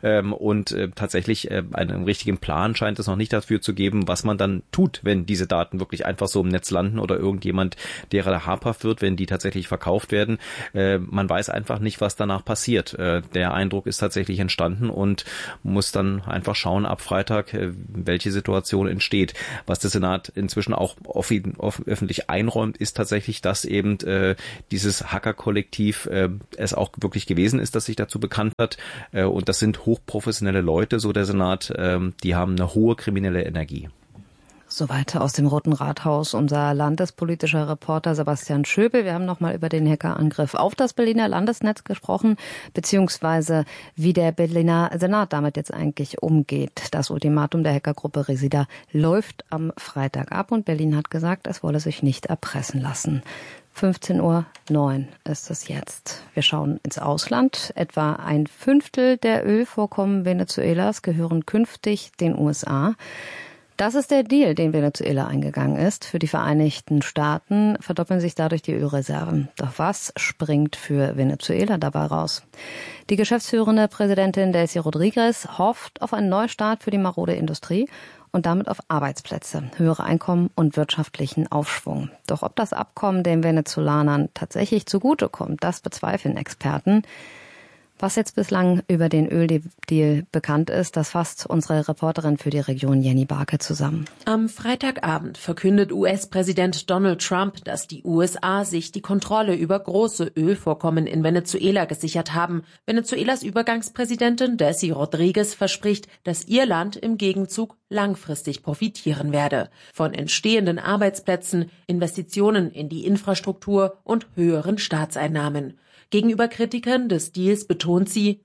Tatsächlich einen richtigen Plan scheint es noch nicht dafür zu geben, was man dann tut, wenn diese Daten wirklich einfach so im Netz landen oder irgendjemand, derer habhaft wird, wenn die tatsächlich verkauft werden. Man weiß einfach nicht, was danach passiert. Der Eindruck ist tatsächlich entstanden und muss dann einfach schauen ab Freitag, welche Situation entsteht. Was der Senat inzwischen auch öffentlich einräumt, ist tatsächlich, dass eben dieses Hacker-Kollektiv es auch wirklich gewesen ist, dass sich dazu bekannt hat. Und das sind hochprofessionelle Leute, so der Senat, die haben eine hohe kriminelle Energie. Soweit aus dem Roten Rathaus unser landespolitischer Reporter Sebastian Schöbel. Wir haben nochmal über den Hackerangriff auf das Berliner Landesnetz gesprochen, beziehungsweise wie der Berliner Senat damit jetzt eigentlich umgeht. Das Ultimatum der Hackergruppe Resida läuft am Freitag ab und Berlin hat gesagt, es wolle sich nicht erpressen lassen. 15:09 Uhr ist es jetzt. Wir schauen ins Ausland. Etwa 1/5 der Ölvorkommen Venezuelas gehören künftig den USA. Das ist der Deal, den Venezuela eingegangen ist. Für die Vereinigten Staaten verdoppeln sich dadurch die Ölreserven. Doch was springt für Venezuela dabei raus? Die geschäftsführende Präsidentin Delcy Rodriguez hofft auf einen Neustart für die marode Industrie und damit auf Arbeitsplätze, höhere Einkommen und wirtschaftlichen Aufschwung. Doch ob das Abkommen den Venezolanern tatsächlich zugutekommt, das bezweifeln Experten. Was jetzt bislang über den Öldeal bekannt ist, das fasst unsere Reporterin für die Region Jenny Barke zusammen. Am Freitagabend verkündet US-Präsident Donald Trump, dass die USA sich die Kontrolle über große Ölvorkommen in Venezuela gesichert haben. Venezuelas Übergangspräsidentin Delcy Rodriguez verspricht, dass ihr Land im Gegenzug langfristig profitieren werde. Von entstehenden Arbeitsplätzen, Investitionen in die Infrastruktur und höheren Staatseinnahmen. Gegenüber Kritikern des Deals betont sie,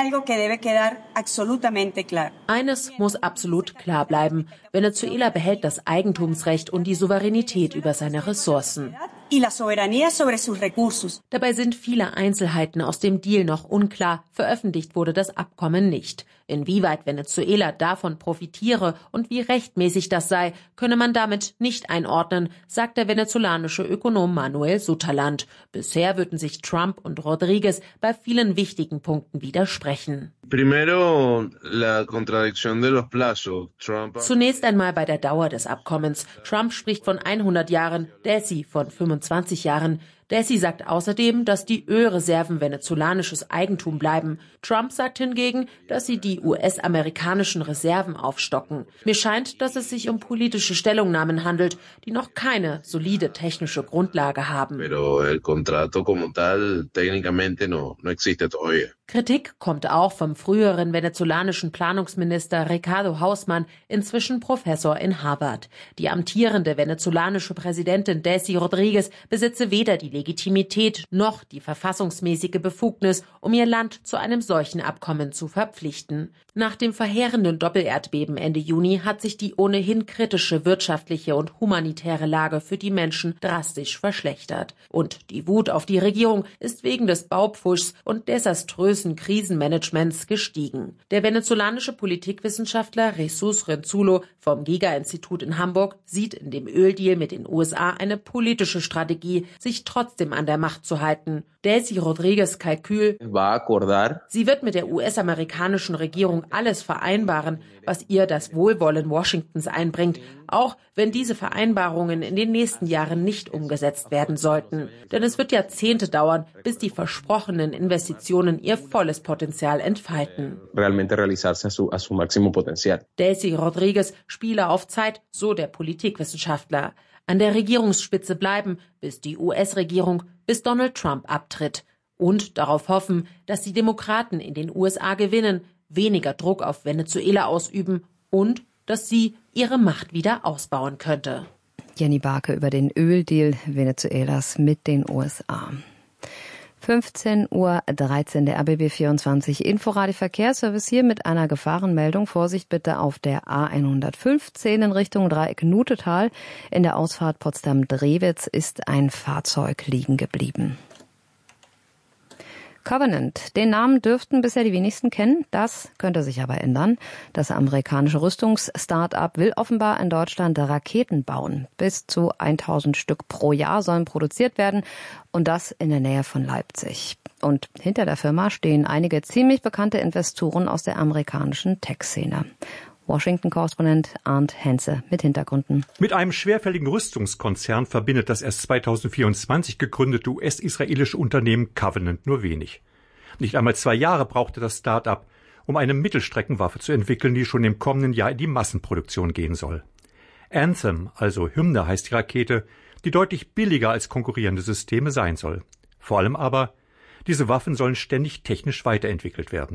eines muss absolut klar bleiben. Venezuela behält das Eigentumsrecht und die Souveränität über seine Ressourcen. Dabei sind viele Einzelheiten aus dem Deal noch unklar. Veröffentlicht wurde das Abkommen nicht. Inwieweit Venezuela davon profitiere und wie rechtmäßig das sei, könne man damit nicht einordnen, sagt der venezolanische Ökonom Manuel Sutherland. Bisher würden sich Trump und Rodriguez bei vielen wichtigen Punkten widersprechen. Zunächst einmal bei der Dauer des Abkommens. Trump spricht von 100 Jahren, Delcy von 25 Jahren. Delcy sagt außerdem, dass die Ölreserven venezolanisches Eigentum bleiben. Trump sagt hingegen, dass sie die US-amerikanischen Reserven aufstocken. Mir scheint, dass es sich um politische Stellungnahmen handelt, die noch keine solide technische Grundlage haben. Kritik kommt auch vom früheren venezolanischen Planungsminister Ricardo Hausmann, inzwischen Professor in Harvard. Die amtierende venezolanische Präsidentin Delcy Rodriguez besitze weder die Legitimität noch die verfassungsmäßige Befugnis, um ihr Land zu einem solchen Abkommen zu verpflichten. Nach dem verheerenden Doppelerdbeben Ende Juni hat sich die ohnehin kritische wirtschaftliche und humanitäre Lage für die Menschen drastisch verschlechtert. Und die Wut auf die Regierung ist wegen des Baupfuschs und desaströsen Krisenmanagements gestiegen. Der venezolanische Politikwissenschaftler Jesus Renzulo vom Giga-Institut in Hamburg sieht in dem Öldeal mit den USA eine politische Strategie, sich trotzdem an der Macht zu halten. Delcy Rodriguez Kalkül: Sie wird mit der US-amerikanischen Regierung alles vereinbaren, was ihr das Wohlwollen Washingtons einbringt, auch wenn diese Vereinbarungen in den nächsten Jahren nicht umgesetzt werden sollten. Denn es wird Jahrzehnte dauern, bis die versprochenen Investitionen ihr volles Potenzial entfalten. Delcy Rodriguez spiele auf Zeit, so der Politikwissenschaftler. An der Regierungsspitze bleiben, bis die US-Regierung, bis Donald Trump abtritt. Und darauf hoffen, dass die Demokraten in den USA gewinnen, weniger Druck auf Venezuela ausüben und dass sie ihre Macht wieder ausbauen könnte. Jenny Barke über den Öldeal Venezuelas mit den USA. 15:13 Uhr, der RBB 24 Inforadio Verkehrsservice hier mit einer Gefahrenmeldung. Vorsicht bitte auf der A115 in Richtung Dreieck Nutetal. In der Ausfahrt Potsdam-Drewitz ist ein Fahrzeug liegen geblieben. Covenant, den Namen dürften bisher die wenigsten kennen, das könnte sich aber ändern. Das amerikanische Rüstungs-Start-up will offenbar in Deutschland Raketen bauen. Bis zu 1000 Stück pro Jahr sollen produziert werden und das in der Nähe von Leipzig. Und hinter der Firma stehen einige ziemlich bekannte Investoren aus der amerikanischen Tech-Szene. Washington-Korrespondent Arndt Henze mit Hintergründen. Mit einem schwerfälligen Rüstungskonzern verbindet das erst 2024 gegründete US-israelische Unternehmen Covenant nur wenig. Nicht einmal 2 Jahre brauchte das Start-up, um eine Mittelstreckenwaffe zu entwickeln, die schon im kommenden Jahr in die Massenproduktion gehen soll. Anthem, also Hymne heißt die Rakete, die deutlich billiger als konkurrierende Systeme sein soll. Vor allem aber, diese Waffen sollen ständig technisch weiterentwickelt werden.